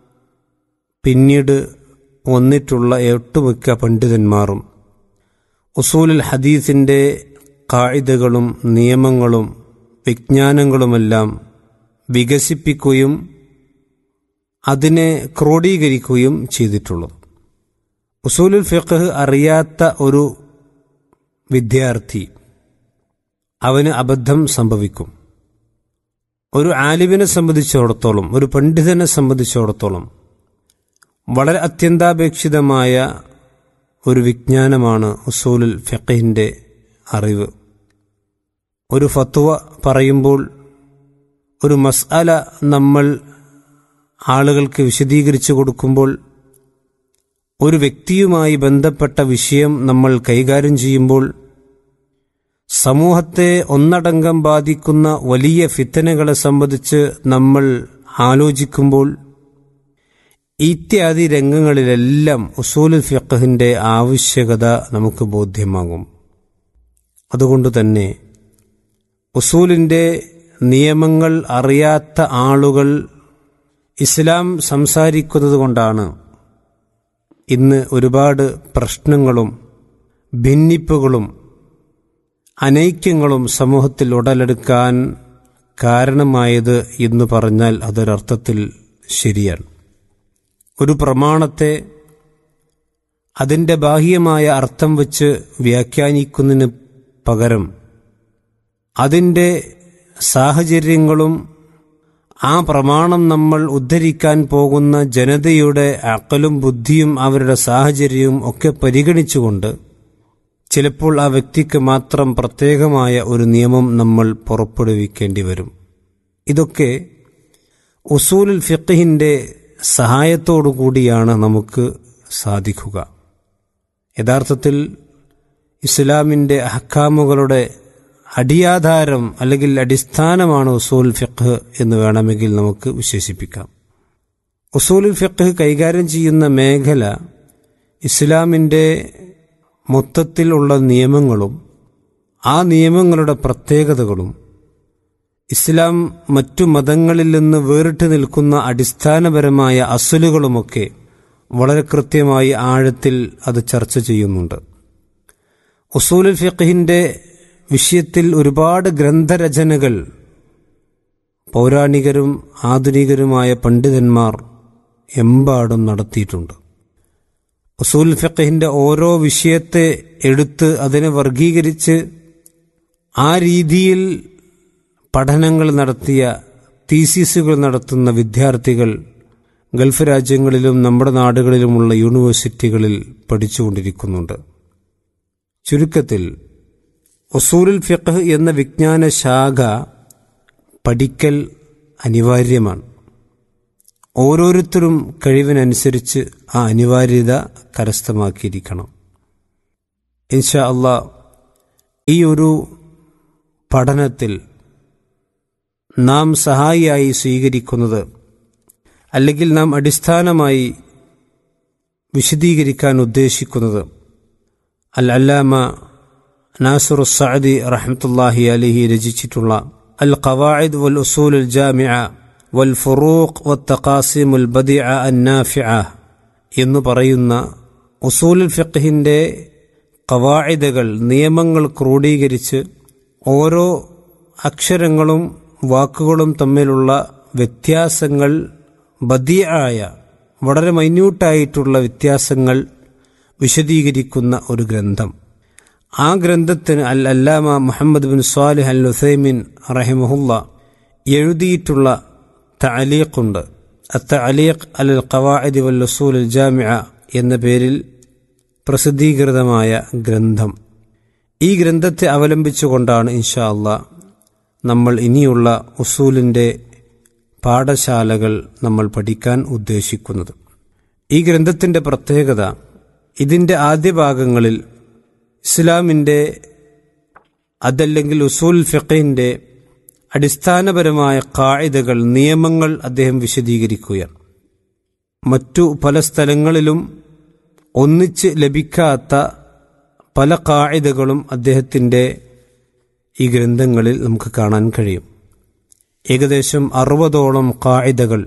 E: പിന്നീട് വന്നിട്ടുള്ള ഒട്ടുമിക്ക പണ്ഡിതന്മാരും ഉസൂലുൽ ഹദീസിൻ്റെ ഖാഇദകളും നിയമങ്ങളും വിജ്ഞാനങ്ങളുമെല്ലാം വികസിപ്പിക്കുകയും അതിനെ ക്രോഡീകരിക്കുകയും ചെയ്തിട്ടുള്ളത്. ഉസൂലുൽ ഫിഖ് അറിയാത്ത ഒരു വിദ്യാർത്ഥി അവന് അബദ്ധം സംഭവിക്കും. ഒരു ആലിമിനെ സംബന്ധിച്ചിടത്തോളം, ഒരു പണ്ഡിതനെ സംബന്ധിച്ചിടത്തോളം വളരെ അത്യന്താപേക്ഷിതമായ ഒരു വിജ്ഞാനമാണ് ഉസൂലുൽ ഫിഖഹിൻ്റെ അറിവ്. ഒരു ഫത്വ പറയുമ്പോൾ, ഒരു മസ്അല നമ്മൾ ആളുകൾക്ക് വിശദീകരിച്ചു കൊടുക്കുമ്പോൾ, ഒരു വ്യക്തിയുമായി ബന്ധപ്പെട്ട വിഷയം നമ്മൾ കൈകാര്യം ചെയ്യുമ്പോൾ, സമൂഹത്തെ ഒന്നടങ്കം ബാധിക്കുന്ന വലിയ ഫിത്തനകളെ സംബന്ധിച്ച് നമ്മൾ ആലോചിക്കുമ്പോൾ, ഇത്യാദി രംഗങ്ങളിലെല്ലാം ഉസൂലുൽ ഫിഖഹിൻ്റെ ആവശ്യകത നമുക്ക് ബോധ്യമാകും. അതുകൊണ്ട് തന്നെ ഉസൂലിൻ്റെ നിയമങ്ങൾ അറിയാത്ത ആളുകൾ ഇസ്ലാം സംസാരിക്കുന്നത് കൊണ്ടാണ് ഇന്ന് ഒരുപാട് പ്രശ്നങ്ങളും ഭിന്നിപ്പുകളും അനൈക്യങ്ങളും സമൂഹത്തിൽ ഉടലെടുക്കാൻ കാരണമായത് എന്ന് പറഞ്ഞാൽ അതൊരർത്ഥത്തിൽ ശരിയാണ്. ഒരു പ്രമാണത്തെ അതിൻ്റെ ബാഹ്യമായ അർത്ഥം വച്ച് വ്യാഖ്യാനിക്കുന്നതിന് പകരം അതിൻ്റെ സാഹചര്യങ്ങളും ആ പ്രമാണം നമ്മൾ ഉദ്ധരിക്കാൻ പോകുന്ന ജനതയുടെ അഖലും ബുദ്ധിയും അവരുടെ സാഹചര്യവും ഒക്കെ പരിഗണിച്ചുകൊണ്ട് ചിലപ്പോൾ ആ വ്യക്തിക്ക് മാത്രം പ്രത്യേകമായ ഒരു നിയമം നമ്മൾ പുറപ്പെടുവിക്കേണ്ടി വരും. ഇതൊക്കെ ഉസൂലുൽ ഫിഖഹിൻ്റെ സഹായത്തോടു കൂടിയാണ് നമുക്ക് സാധിക്കുക. യഥാർത്ഥത്തിൽ ഇസ്ലാമിൻ്റെ അഹ്കാമുകളുടെ അടിയാധാരം അല്ലെങ്കിൽ അടിസ്ഥാനമാണ് ഉസൂൽ ഫിഖ് എന്ന് വേണമെങ്കിൽ നമുക്ക് വിശേഷിപ്പിക്കാം. ഉസൂലുൽ ഫിഖ് കൈകാര്യം ചെയ്യുന്ന മേഖല ഇസ്ലാമിൻ്റെ മൊത്തത്തിലുള്ള നിയമങ്ങളും ആ നിയമങ്ങളുടെ പ്രത്യേകതകളും ഇസ്ലാം മറ്റു മതങ്ങളിൽ നിന്ന് വേറിട്ട് നിൽക്കുന്ന അടിസ്ഥാനപരമായ അസ്ലുകളുമൊക്കെ വളരെ കൃത്യമായി ആഴത്തിൽ അത് ചർച്ച ചെയ്യുന്നുണ്ട്. ഉസൂലുൽ ഫിഖഹിൻ്റെ വിഷയത്തിൽ ഒരുപാട് ഗ്രന്ഥരചനകൾ പൗരാണികരും ആധുനികരുമായ പണ്ഡിതന്മാർ എമ്പാടും നടത്തിയിട്ടുണ്ട്. ഉസൂൽ ഫിഖഹിൻ്റെ ഓരോ വിഷയത്തെ എടുത്ത് അതിനെ വർഗീകരിച്ച് ആ രീതിയിൽ പഠനങ്ങൾ നടത്തിയ, തീസിസുകൾ നടത്തുന്ന വിദ്യാർത്ഥികൾ ഗൾഫ് രാജ്യങ്ങളിലും നമ്മുടെ നാടുകളിലുമുള്ള യൂണിവേഴ്സിറ്റികളിൽ പഠിച്ചുകൊണ്ടിരിക്കുന്നുണ്ട്. ചുരുക്കത്തിൽ ഉസൂലുൽ ഫിഖ് എന്ന വിജ്ഞാന ശാഖ പഠിക്കൽ അനിവാര്യമാണ്. ഓരോരുത്തരും കഴിവിനനുസരിച്ച് ആ അനിവാര്യത കരസ്ഥമാക്കിയിരിക്കണം. ഇൻഷാ അല്ലാഹ് ഈ ഒരു പഠനത്തിൽ നാം സഹായിയായി സ്വീകരിക്കുന്നത്, അല്ലെങ്കിൽ നാം അടിസ്ഥാനമായി വിശദീകരിക്കാൻ ഉദ്ദേശിക്കുന്നത്, അൽ-അല്ലാമ നാസിർ സഅദി റഹ്മത്തുള്ളാഹി അലൈഹി രചിച്ചിട്ടുള്ള അൽ ഖവാഇദ് വൽ ഉസൂൽ അൽ ജാമിഅ വൽ ഫുറൂഖ് വത്തഖാസിം അൽ ബദിഅ അൻ-നാഫിഅ എന്ന് പറയുന്ന ഉസൂലുൽ ഫിഖ്ഹിന്റെ ഖവാഇദുകൾ, നിയമങ്ങൾ ക്രോഡീകരിച്ച് ഓരോ അക്ഷരങ്ങളും വാക്കുകളും തമ്മിലുള്ള വ്യത്യാസങ്ങൾ, ബദിഅയായ വളരെ മൈന്യൂട്ടായിട്ടുള്ള വ്യത്യാസങ്ങൾ വിശദീകരിക്കുന്ന ഒരു ഗ്രന്ഥം. ആ ഗ്രന്ഥത്തിന് അൽ-അല്ലാമ മുഹമ്മദ് ബിൻ സ്വാലിഹ് അൽ ഉസൈമിൻ റഹിമഹുല്ലാ എഴുതിയിട്ടുള്ള തഅലീഖുണ്ട്. അത്തഅലീഖ് അലൽ ഖവാഇദ് വൽ ഉസൂൽ അൽ ജാമിഅ എന്ന പേരിൽ പ്രസിദ്ധീകൃതമായ ഗ്രന്ഥം. ഈ ഗ്രന്ഥത്തെ അവലംബിച്ചുകൊണ്ടാണ് ഇൻഷാ അല്ലാഹ് നമ്മൾ ഇനിയുള്ള ഉസൂലിൻ്റെ പാഠശാലകൾ നമ്മൾ പഠിക്കാൻ ഉദ്ദേശിക്കുന്നത്. ഈ ഗ്രന്ഥത്തിൻ്റെ പ്രത്യേകത, ഇതിൻ്റെ ആദ്യ ഭാഗങ്ങളിൽ ഇസ്ലാമിൻ്റെ അതല്ലെങ്കിൽ ഉസൂൽ ഫിഖിൻ്റെ അടിസ്ഥാനപരമായ ഖാഇദകൾ, നിയമങ്ങൾ അദ്ദേഹം വിശദീകരിക്കുകയാണ്. മറ്റു പല സ്ഥലങ്ങളിലും ഒന്നിച്ച് ലഭിക്കാത്ത പല ഖാഇദകളും അദ്ദേഹത്തിൻ്റെ ഈ ഗ്രന്ഥങ്ങളിൽ നമുക്ക് കാണാൻ കഴിയും. ഏകദേശം 60ഓളം ഖാഇദകൾ,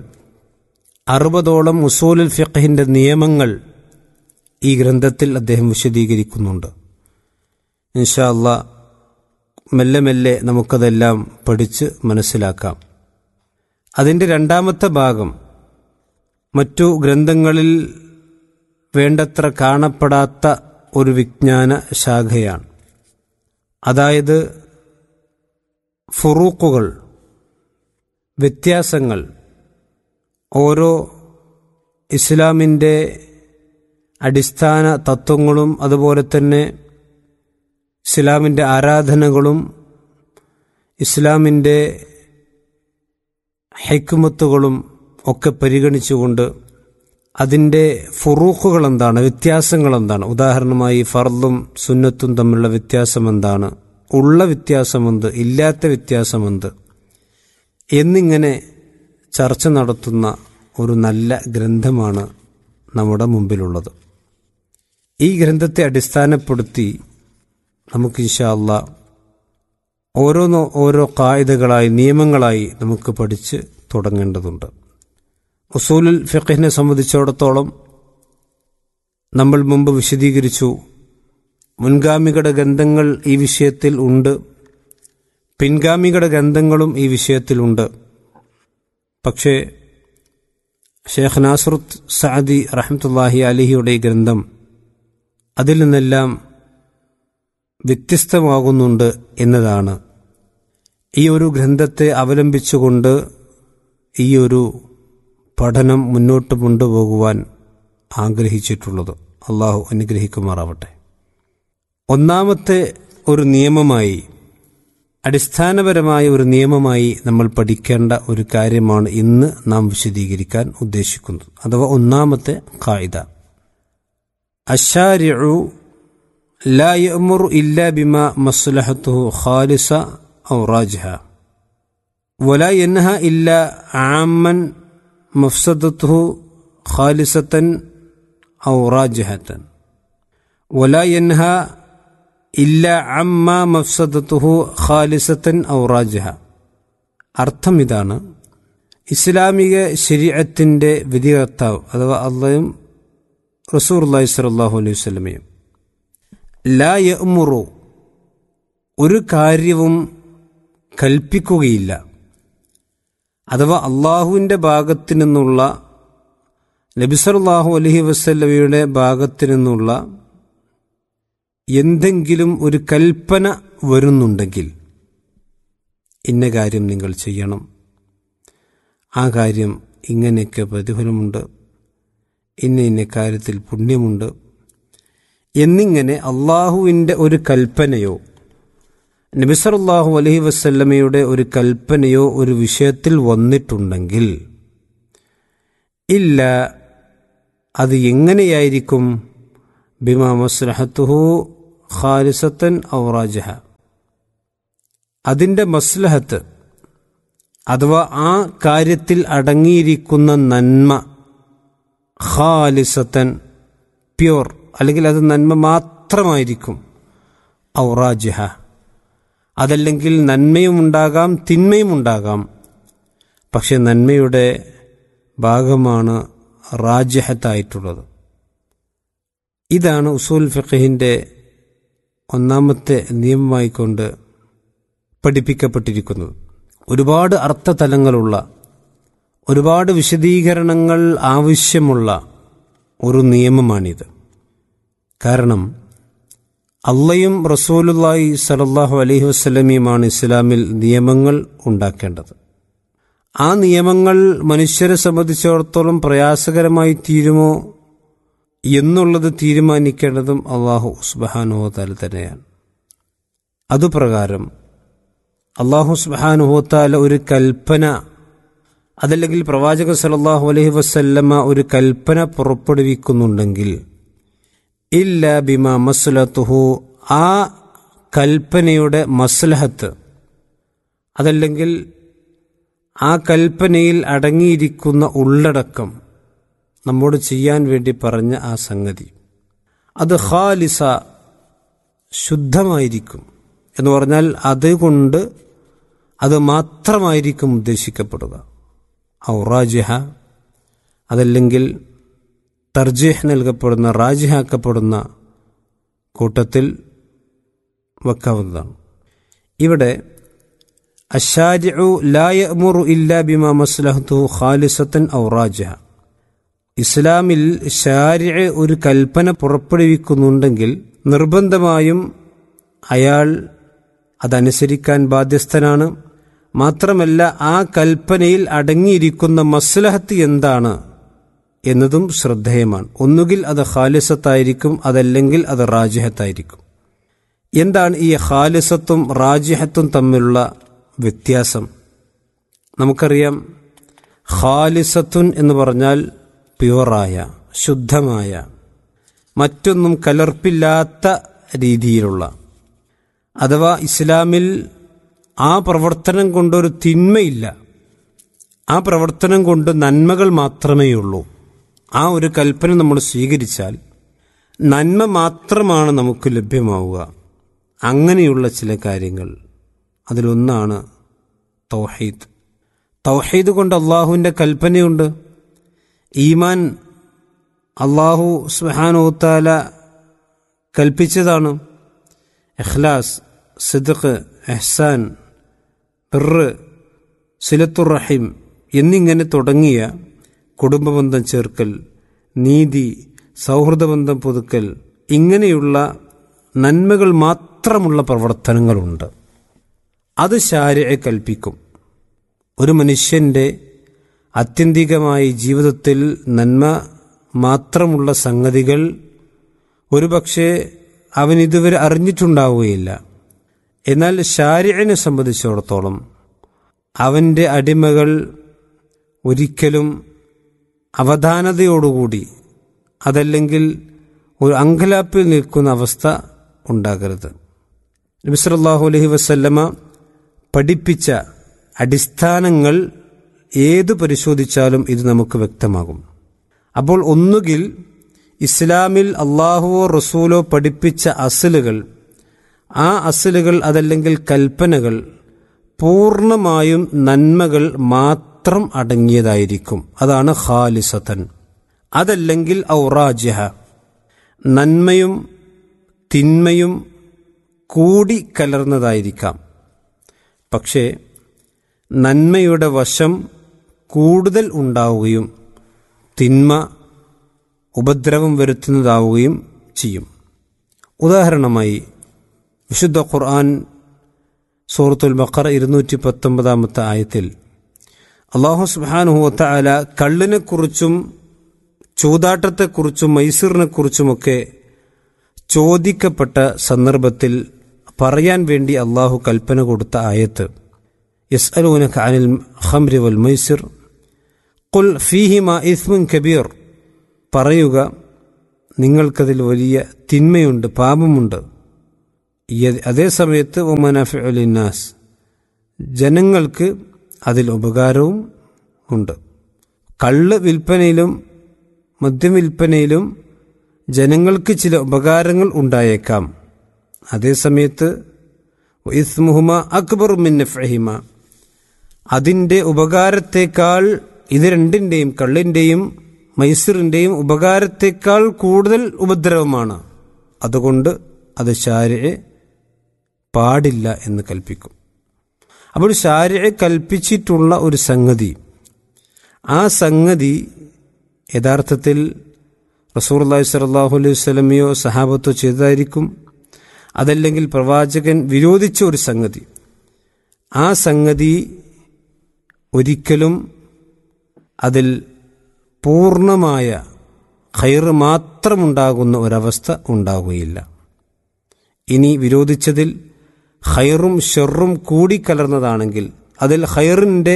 E: 60ഓളം ഉസൂലുൽ ഫിഖ്ഹിന്റെ നിയമങ്ങൾ ഈ ഗ്രന്ഥത്തിൽ അദ്ദേഹം വിശദീകരിക്കുന്നുണ്ട്. ഇൻഷാ അല്ലാഹ് മെല്ലെ മെല്ലെ നമുക്കതെല്ലാം പഠിച്ച് മനസ്സിലാക്കാം. അതിൻ്റെ രണ്ടാമത്തെ ഭാഗം മറ്റു ഗ്രന്ഥങ്ങളിൽ വേണ്ടത്ര കാണപ്പെടാത്ത ഒരു വിജ്ഞാന ശാഖയാണ്. അതായത് ഫുറൂഖുകൾ, വ്യത്യാസങ്ങൾ, ഓരോ ഇസ്ലാമിൻ്റെ അടിസ്ഥാന തത്വങ്ങളും അതുപോലെ തന്നെ ഇസ്ലാമിൻ്റെ ആരാധനകളും ഇസ്ലാമിൻ്റെ ഹിക്മത്തുകളും ഒക്കെ പരിഗണിച്ചുകൊണ്ട് അതിൻ്റെ ഫുറൂഖുകൾ എന്താണ്, വ്യത്യാസങ്ങൾ എന്താണ്, ഉദാഹരണമായി ഫർളും സുന്നത്തും തമ്മിലുള്ള വ്യത്യാസം എന്താണ്, ഉള്ള വ്യത്യാസമെന്ത്, ഇല്ലാത്ത വ്യത്യാസമെന്ത് എന്നിങ്ങനെ ചർച്ച നടത്തുന്ന ഒരു നല്ല ഗ്രന്ഥമാണ് നമ്മുടെ മുമ്പിലുള്ളത്. ഈ ഗ്രന്ഥത്തെ അടിസ്ഥാനപ്പെടുത്തി നമുക്ക് ഇൻഷാ അല്ലാഹ് ഓരോ ഖായിദകളായി, നിയമങ്ങളായി നമുക്ക് പഠിച്ച് തുടങ്ങേണ്ടതുണ്ട്. ഉസൂലുൽ ഫിഖ്ഹിനെ സംബന്ധിച്ചിടത്തോളം നമ്മൾ മുമ്പ് വിശദീകരിച്ചു, മുൻഗാമികളുടെ ഗ്രന്ഥങ്ങൾ ഈ വിഷയത്തിൽ ഉണ്ട്, പിൻഗാമികളുടെ ഗ്രന്ഥങ്ങളും ഈ വിഷയത്തിലുണ്ട്. പക്ഷേ ഷേഖ് നാസിർ സഅദി റഹ്മത്തുള്ളാഹി അലൈഹിയുടെ ഈ ഗ്രന്ഥം അതിൽ നിന്നെല്ലാം വ്യത്യസ്തമാകുന്നുണ്ട് എന്നതാണ് ഈ ഒരു ഗ്രന്ഥത്തെ അവലംബിച്ചുകൊണ്ട് ഈ ഒരു പഠനം മുന്നോട്ട് കൊണ്ടുപോകുവാൻ ആഗ്രഹിച്ചിട്ടുള്ളത്. അള്ളാഹു അനുഗ്രഹിക്കുമാറാവട്ടെ. ഒന്നാമത്തെ ഒരു നിയമമായി, അടിസ്ഥാനപരമായ ഒരു നിയമമായി നമ്മൾ പഠിക്കേണ്ട ഒരു കാര്യമാണ് ഇന്ന് നാം വിശദീകരിക്കാൻ ഉദ്ദേശിക്കുന്നത്. അഥവാ ഒന്നാമത്തെ ഖായിദ, അശ്ശാരിഉ ലാ യഅ്മുറു ഇല്ലാ ബിമാ മസ്ലഹത്തുഹു ഖാലിസ ഔ റാജിഹ വലാ യൻഹ ഇല്ലാ ആമ്മൻ മഫ്സദത്തുഹു ഖാലിസതൻ ഔ റാജിഹതൻ വലാ യൻഹ ഇല്ലാ അമ്മാ മഫ്സദത്തുഹു ഖാലിസതൻ ഔ റാജിഹ. അർത്ഥം ഇതാണ്: ഇസ്ലാമിക ശരീഅത്തിന്റെ വിധികർത്താവ് അഥവാ അല്ലാഹുവും റസൂലുള്ളാഹി സ്വല്ലല്ലാഹു അലൈഹി വസല്ലമയും ലാ യഅ്മുറു, ഒരു കാര്യവും കൽപ്പിക്കുകയില്ല, അഥവാ അള്ളാഹുവിൻ്റെ ഭാഗത്തു നിന്നുള്ള, നബി സല്ലല്ലാഹു അലൈഹി വസല്ലമയുടെ ഭാഗത്തു നിന്നുള്ള എന്തെങ്കിലും ഒരു കൽപ്പന വരുന്നുണ്ടെങ്കിൽ, ഇന്ന കാര്യം നിങ്ങൾ ചെയ്യണം, ആ കാര്യം ഇങ്ങനെയൊക്കെ പ്രതിഫലമുണ്ട്, ഇന്ന കാര്യത്തിൽ പുണ്യമുണ്ട് എന്നിങ്ങനെ അള്ളാഹുവിൻ്റെ ഒരു കൽപ്പനയോ നബി സല്ലല്ലാഹു അലൈഹി വസല്ലമയുടെ ഒരു കൽപ്പനയോ ഒരു വിഷയത്തിൽ വന്നിട്ടുണ്ടെങ്കിൽ ഇല്ല, അത് എങ്ങനെയായിരിക്കും? ബിമാ മസ്ലഹത്തുഹു ഖാലിസത്തൻ ഔ റാജിഹ, അതിൻ്റെ മസ്ലഹത്ത് അഥവാ ആ കാര്യത്തിൽ അടങ്ങിയിരിക്കുന്ന നന്മ ഖാലിസത്തൻ പ്യൂർ, അല്ലെങ്കിൽ അത് നന്മ മാത്രമായിരിക്കും. ഔ റാജിഹ, അതല്ലെങ്കിൽ നന്മയും ഉണ്ടാകാം തിന്മയും ഉണ്ടാകാം, പക്ഷെ നന്മയുടെ ഭാഗമാണ് റാജിഹത്തായിട്ടുള്ളത്. ഇതാണ് ഉസൂൽ ഫിഖഹിൻ്റെ ഒന്നാമത്തെ നിയമമായിക്കൊണ്ട് പഠിപ്പിക്കപ്പെട്ടിരിക്കുന്നത്. ഒരുപാട് അർത്ഥതലങ്ങളുള്ള, ഒരുപാട് വിശദീകരണങ്ങൾ ആവശ്യമുള്ള ഒരു നിയമമാണിത്. കാരണം അള്ളയും റസൂലുള്ളാഹി സ്വല്ലല്ലാഹു അലൈഹി വസല്ലമയുമാണ് ഇസ്ലാമിൽ നിയമങ്ങൾ ഉണ്ടാക്കേണ്ടത്. ആ നിയമങ്ങൾ മനുഷ്യരെ സംബന്ധിച്ചിടത്തോളം പ്രയാസകരമായി തീരുമോ എന്നുള്ളത് തീരുമാനിക്കേണ്ടതും അല്ലാഹു സുബ്ഹാനഹു വ തആല തന്നെയാണ്. അതുപ്രകാരം അല്ലാഹു സുബ്ഹാനഹു വ തആല ഒരു കൽപ്പന, അതല്ലെങ്കിൽ പ്രവാചകൻ സല്ലല്ലാഹു അലൈഹി വസല്ലമ ഒരു കൽപ്പന പുറപ്പെടുവിക്കുന്നുണ്ടെങ്കിൽ ഇല്ല ബിമാ മസ്ലഹത്തുഹു, ആ കൽപ്പനയുടെ മസ്ലഹത്ത്, അതല്ലെങ്കിൽ ആ കൽപ്പനയിൽ അടങ്ങിയിരിക്കുന്ന ഉള്ളടക്കം, നമ്മോട് ചെയ്യാൻ വേണ്ടി പറഞ്ഞ ആ സംഗതി, അത് ഖാലിസ, ശുദ്ധമായിരിക്കും എന്ന് പറഞ്ഞാൽ അതുകൊണ്ട് അത് മാത്രമായിരിക്കും ഉദ്ദേശിക്കപ്പെടുക. ഔ റാജിഹ, അതല്ലെങ്കിൽ തർജീഹ് നൽകപ്പെടുന്ന, റാജിഹാക്കപ്പെടുന്ന കൂട്ടത്തിൽ വെക്കാവുന്നതാണ്. ഇവിടെ അശ്ശാരിഉ ലാ യഅ്മുറു ഇല്ലാ ബിമാ മസ്ലഹത്തുഹു ഖാലിസത്തൻ ഔ റാജിഹ, ഇസ്ലാമിൽ ശാരിഅ് ഒരു കൽപ്പന പുറപ്പെടുവിക്കുന്നുണ്ടെങ്കിൽ നിർബന്ധമായും അയാൾ അതനുസരിക്കാൻ ബാധ്യസ്ഥനാണ്. മാത്രമല്ല ആ കൽപ്പനയിൽ അടങ്ങിയിരിക്കുന്ന മസ്ലഹത്ത് എന്താണ് എന്നതും ശ്രദ്ധേയമാണ്. ഒന്നുകിൽ അത് ഖാലിസത്തായിരിക്കും, അതല്ലെങ്കിൽ അത് റാജിഹത്തായിരിക്കും. എന്താണ് ഈ ഖാലിസത്തും റാജിഹത്തും തമ്മിലുള്ള വ്യത്യാസം? നമുക്കറിയാം, ഖാലിസത്തുൻ എന്ന് പറഞ്ഞാൽ പ്യുവറായ, ശുദ്ധമായ, മറ്റൊന്നും കലർപ്പില്ലാത്ത രീതിയിലുള്ള, അഥവാ ഇസ്ലാമിൽ ആ പ്രവർത്തനം കൊണ്ടൊരു തിന്മയില്ല, ആ പ്രവർത്തനം കൊണ്ട് നന്മകൾ മാത്രമേയുള്ളൂ. ആ ഒരു കൽപ്പന നമ്മൾ സ്വീകരിച്ചാൽ നന്മ മാത്രമാണ് നമുക്ക് ലഭ്യമാവുക. അങ്ങനെയുള്ള ചില കാര്യങ്ങൾ, അതിലൊന്നാണ് തൗഹീദ്. തൗഹീദ് കൊണ്ട് അള്ളാഹുവിൻ്റെ കൽപ്പനയുണ്ട്. ഈമാൻ അള്ളാഹു സുബ്ഹാനഹു വ തആല കൽപ്പിച്ചതാണ്. ഇഖ്ലാസ്, സിദ്ഖ്, ഇഹ്സാൻ, ബിർറ്, സിലത്തുർ റഹീം എന്നിങ്ങനെ തുടങ്ങിയ കുടുംബബന്ധം ചേർക്കൽ, നീതി, സൗഹൃദബന്ധം പുതുക്കൽ, ഇങ്ങനെയുള്ള നന്മകൾ മാത്രമുള്ള പ്രവർത്തനങ്ങളുണ്ട്. അത് ശാരിഅ കൽപ്പിക്കും. ഒരു മനുഷ്യൻ്റെ ആത്യന്തികമായി ജീവിതത്തിൽ നന്മ മാത്രമുള്ള സംഗതികൾ ഒരുപക്ഷെ അവൻ ഇതുവരെ അറിഞ്ഞിട്ടുണ്ടാവുകയില്ല. എന്നാൽ ശാരിഅനെ സംബന്ധിച്ചിടത്തോളം അവൻ്റെ അടിമകൾ ഒരിക്കലും അവധാനതയോടുകൂടി, അതല്ലെങ്കിൽ ഒരു അങ്കലാപ്പിൽ നിൽക്കുന്ന അവസ്ഥ ഉണ്ടാകരുത്. നബി സല്ലല്ലാഹു അലൈഹി വസല്ലമ പഠിപ്പിച്ച അടിസ്ഥാനങ്ങൾ ഏത് പരിശോധിച്ചാലും ഇത് നമുക്ക് വ്യക്തമാകും. അപ്പോൾ ഒന്നുകിൽ ഇസ്ലാമിൽ അള്ളാഹുവോ റസൂലോ പഠിപ്പിച്ച അസ്ലുകൾ, ആ അസ്ലുകൾ അതല്ലെങ്കിൽ കൽപ്പനകൾ പൂർണ്ണമായും നന്മകൾ മാത്രം അടങ്ങിയതായിരിക്കും. അതാണ് ഖാലിസത്തൻ. അതല്ലെങ്കിൽ ഔ റാജിഹ, നന്മയും തിന്മയും കൂടി കലർന്നതായിരിക്കാം. പക്ഷേ നന്മയുടെ വശം കൂടുതൽ ഉണ്ടാവുകയും തിന്മ ഉപദ്രവം വരുത്തുന്നതാവുകയും ചെയ്യും. ഉദാഹരണമായി വിശുദ്ധ ഖുർആൻ സൂറത്തുൽ ബഖറ 219 ആയത്തിൽ അല്ലാഹു സുബ്ഹാനഹു വ തആല കള്ളിനെക്കുറിച്ചും ചൂതാട്ടത്തെക്കുറിച്ചും മൈസൂറിനെക്കുറിച്ചുമൊക്കെ ചോദിക്കപ്പെട്ട സന്ദർഭത്തിൽ പറയാൻ വേണ്ടി അള്ളാഹു കൽപ്പന കൊടുത്ത ആയത്ത് യസ്അലൂനക അനിൽ ഖംരി വൽ മൈസിർ ഖുൽ ഫീഹിമാ ഇസ്മുൻ കബീർ, പറയുക നിങ്ങൾക്കതിൽ വലിയ തിന്മയുണ്ട്, പാപമുണ്ട്. അതേ സമയത്ത് വമനാഫിഉ ലിന്നാസ്, ജനങ്ങൾക്ക് അതിൽ ഉപകാരവും ഉണ്ട്. കള്ള് വിൽപ്പനയിലും മദ്യം വിൽപ്പനയിലും ജനങ്ങൾക്ക് ചില ഉപകാരങ്ങൾ ഉണ്ടായേക്കാം. അതേസമയത്ത് ഇസ്മുഹുമ അക്ബറു മിൻ നഫ്ഇഹിമ, അതിൻ്റെ ഉപകാരത്തേക്കാൾ ഇത് രണ്ടിൻ്റെയും, കള്ളിൻ്റെയും മൈസിറിൻ്റെയും ഉപകാരത്തേക്കാൾ കൂടുതൽ ഉപദ്രവമാണ്. അതുകൊണ്ട് അത് ശാരിഅ പാടില്ല എന്ന് കൽപ്പിക്കും. അപ്പോൾ ശാരിഅ കൽപ്പിച്ചിട്ടുള്ള ഒരു സംഗതി, ആ സംഗതി യഥാർത്ഥത്തിൽ റസൂലുള്ളാഹി സ്വല്ലല്ലാഹു അലൈഹി വസല്ലമയോ സഹാബത്തോ ചെയ്തതായിരിക്കും. അതല്ലെങ്കിൽ പ്രവാചകൻ വിരോധിച്ച ഒരു സംഗതി, ആ സംഗതി ഒരിക്കലും അതിൽ പൂർണ്ണമായ ഖൈർ മാത്രമുണ്ടാകുന്ന ഒരവസ്ഥ ഉണ്ടാകുകയില്ല. ഇനി വിരോധിച്ചതിൽ ഖൈറും ഷെറും കൂടിക്കലർന്നതാണെങ്കിൽ, അതിൽ ഖൈറിൻ്റെ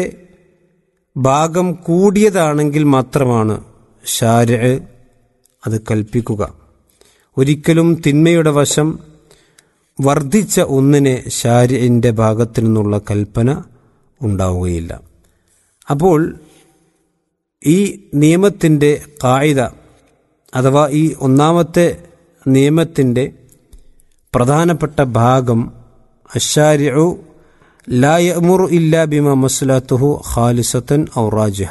E: ഭാഗം കൂടിയതാണെങ്കിൽ മാത്രമാണ് ശാരിഅ അത് കൽപ്പിക്കുക. ഒരിക്കലും തിന്മയുടെ വശം വർദ്ധിച്ച ഒന്നിനെ ശാരിഅന്റെ ഭാഗത്തു നിന്നുള്ള കൽപ്പന ഉണ്ടാവുകയില്ല. അപ്പോൾ ഈ നിയമത്തിൻ്റെ ഖായിദ അഥവാ ഈ ഒന്നാമത്തെ നിയമത്തിൻ്റെ പ്രധാനപ്പെട്ട ഭാഗം അശ്ശാരിഉ ലാ യഅ്മുറു ഇല്ലാ ബിമാ മസ്ലഹതുഹു ഖാലിസതൻ ഔ റാജിഹ.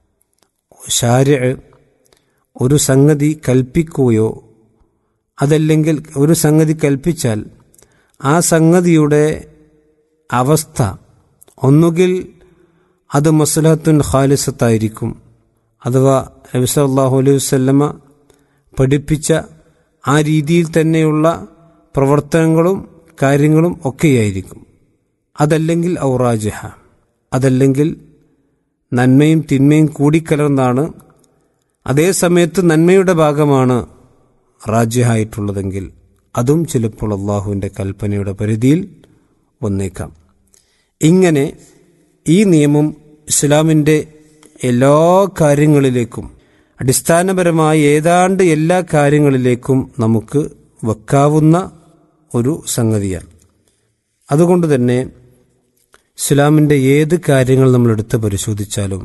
E: ശാരിഅ ഒരു സംഗതി കൽപ്പിക്കുകയോ അതല്ലെങ്കിൽ ഒരു സംഗതി കൽപ്പിച്ചാൽ ആ സംഗതിയുടെ അവസ്ഥ ഒന്നുകിൽ അത് മസ്ലഹത്തുൻ ഖാലിസത്തായിരിക്കും, അഥവാ നബി സല്ലല്ലാഹു അലൈഹി വസല്ലമ പഠിപ്പിച്ച ആ രീതിയിൽ തന്നെയുള്ള പ്രവർത്തനങ്ങളും കാര്യങ്ങളും ഒക്കെയായിരിക്കും. അതല്ലെങ്കിൽ ഔറാജിഹ, അതല്ലെങ്കിൽ നന്മയും തിന്മയും കൂടിക്കലർന്നാണ്, അതേസമയത്ത് നന്മയുടെ ഭാഗമാണ് റാജിഹായിട്ടുള്ളതെങ്കിൽ അതും ചിലപ്പോൾ അള്ളാഹുവിൻ്റെ കൽപ്പനയുടെ പരിധിയിൽ വന്നേക്കാം. ഇങ്ങനെ ഈ നിയമം ഇസ്ലാമിൻ്റെ എല്ലാ കാര്യങ്ങളിലേക്കും, അടിസ്ഥാനപരമായ ഏതാണ്ട് എല്ലാ കാര്യങ്ങളിലേക്കും നമുക്ക് വെക്കാവുന്ന ഒരു സംഗതിയാണ്. അതുകൊണ്ട് തന്നെ ഇസ്ലാമിൻ്റെ ഏത് കാര്യങ്ങൾ നമ്മൾ എടുത്ത് പരിശോധിച്ചാലും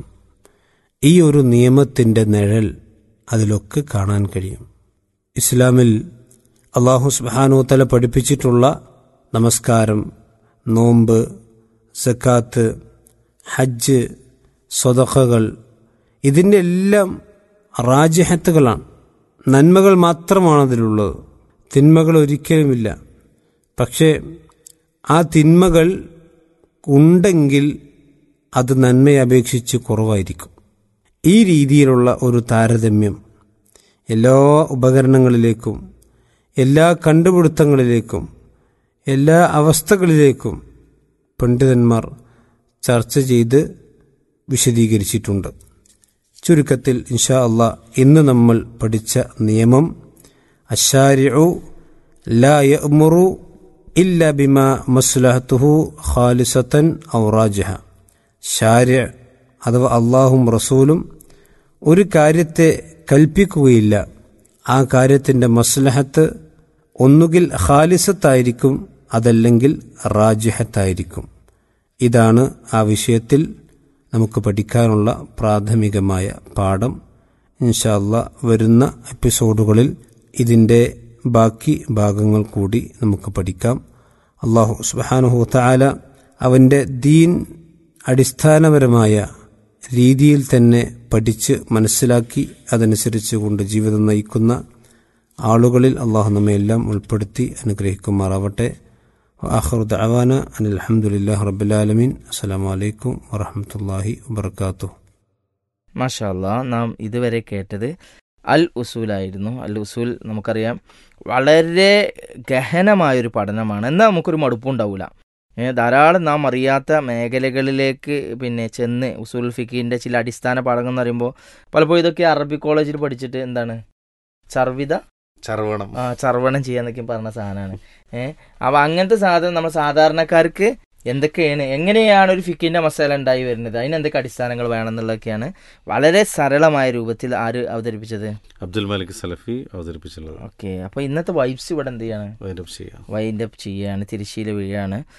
E: ഈ ഒരു നിയമത്തിൻ്റെ നിഴൽ അതിലൊക്കെ കാണാൻ കഴിയും. ഇസ്ലാമിൽ അല്ലാഹു സുബ്ഹാനഹു വ തആല പഠിപ്പിച്ചിട്ടുള്ള നമസ്കാരം, നോമ്പ്, സക്കാത്ത്, ഹജ്ജ്, സ്വതഖകൾ, ഇതിൻ്റെ എല്ലാം റാജിഹത്തുകളാണ്. നന്മകൾ മാത്രമാണ് അതിലുള്ളത്, തിന്മകൾ ഒരിക്കലുമില്ല. പക്ഷേ ആ തിന്മകൾ ഉണ്ടെങ്കിൽ അത് നന്മയെ അപേക്ഷിച്ച് കുറവായിരിക്കും. ഈ രീതിയിലുള്ള ഒരു താരതമ്യം എല്ലാ ഉപകരണങ്ങളിലേക്കും, എല്ലാ കണ്ടുപിടുത്തങ്ങളിലേക്കും, എല്ലാ അവസ്ഥകളിലേക്കും പണ്ഡിതന്മാർ ചർച്ച ചെയ്ത് വിശദീകരിച്ചിട്ടുണ്ട്. ചുരുക്കത്തിൽ ഇൻഷാ അല്ലാഹ് ഇന്ന് നമ്മൾ പഠിച്ച നിയമം അശ്ശാരിഉ ലാ യഅ്മുറു ഇല്ലാ ബിമാ മസ്ലഹതുഹു ഖാലിസതൻ ഔ റാജിഹ. ശാരിഅ അഥവാ അള്ളാഹും റസൂലും ഒരു കാര്യത്തെ കൽപ്പിക്കുകയില്ല, ആ കാര്യത്തിൻ്റെ മസ്ലഹത്ത് ഒന്നുകിൽ ഖാലിസത്തായിരിക്കും, അതല്ലെങ്കിൽ റാജിഹത്തായിരിക്കും. ഇതാണ് ആ വിഷയത്തിൽ നമുക്ക് പഠിക്കാനുള്ള പ്രാഥമികമായ പാഠം. ഇൻഷാ അല്ലാഹ് വരുന്ന എപ്പിസോഡുകളിൽ ഇതിൻ്റെ ബാക്കി ഭാഗങ്ങൾ കൂടി നമുക്ക് പഠിക്കാം. അല്ലാഹു സുബ്ഹാനഹു വ തആല അവൻ്റെ ദീൻ അടിസ്ഥാനപരമായ രീതിയിൽ തന്നെ പഠിച്ച് മനസ്സിലാക്കി അതനുസരിച്ച് കൊണ്ട് ജീവിതം നയിക്കുന്ന ആളുകളിൽ അള്ളാഹു നമ്മെ എല്ലാം ഉൾപ്പെടുത്തി അനുഗ്രഹിക്കുമാറാവട്ടെ. ആഖിറു ദഅവാന അനിൽ ഹംദുലില്ലാഹി റബ്ബിൽ ആലമീൻ. അസ്സലാമു അലൈക്കും വറഹ്മത്തുള്ളാഹി വബറകാതുഹു.
C: മാഷാ അല്ലാ, നാം ഇതുവരെ കേട്ടത് അൽ ഉസൂലായിരുന്നു. അൽ ഉസൂൽ നമുക്കറിയാം വളരെ ഗഹനമായൊരു പഠനമാണ്. എന്നാൽ നമുക്കൊരു മടുപ്പുണ്ടാവില്ല. ധാരാളം നാം അറിയാത്ത മേഖലകളിലേക്ക് ചെന്ന് ഉസൂൽ ഫിഖിൻ്റെ ചില അടിസ്ഥാന പാഠങ്ങൾ എന്ന് പറയുമ്പോൾ പലപ്പോഴും ഇതൊക്കെ അറബി കോളേജിൽ പഠിച്ചിട്ട് എന്താണ് ചർവിത
D: ചർവണം
C: ചർവണം ചെയ്യാന്നൊക്കെ പറഞ്ഞ സാധനമാണ്. അപ്പോൾ അങ്ങനത്തെ സാധനം നമ്മൾ സാധാരണക്കാർക്ക് എന്തൊക്കെയാണ്, എങ്ങനെയാണ് ഒരു ഫിക്കിൻ്റെ മസാല ഉണ്ടായി വരുന്നത്, അതിന് എന്തൊക്കെ അടിസ്ഥാനങ്ങൾ വേണമെന്നുള്ളതൊക്കെയാണ് വളരെ സരളമായ രൂപത്തിൽ ആര് അവതരിപ്പിച്ചത്?
D: അബ്ദുൽ മലിക് സലഫി അവതരിപ്പിച്ചുള്ളത്.
C: ഓക്കെ, അപ്പോൾ ഇന്നത്തെ വൈബ്സ് ഇവിടെ എന്ത് ചെയ്യാണ്?
D: വൈൻഡപ്പ് ചെയ്യാം.
C: വൈൻഡപ്പ് ചെയ്യാണ്, തിരശ്ശീല വീഴാണ്.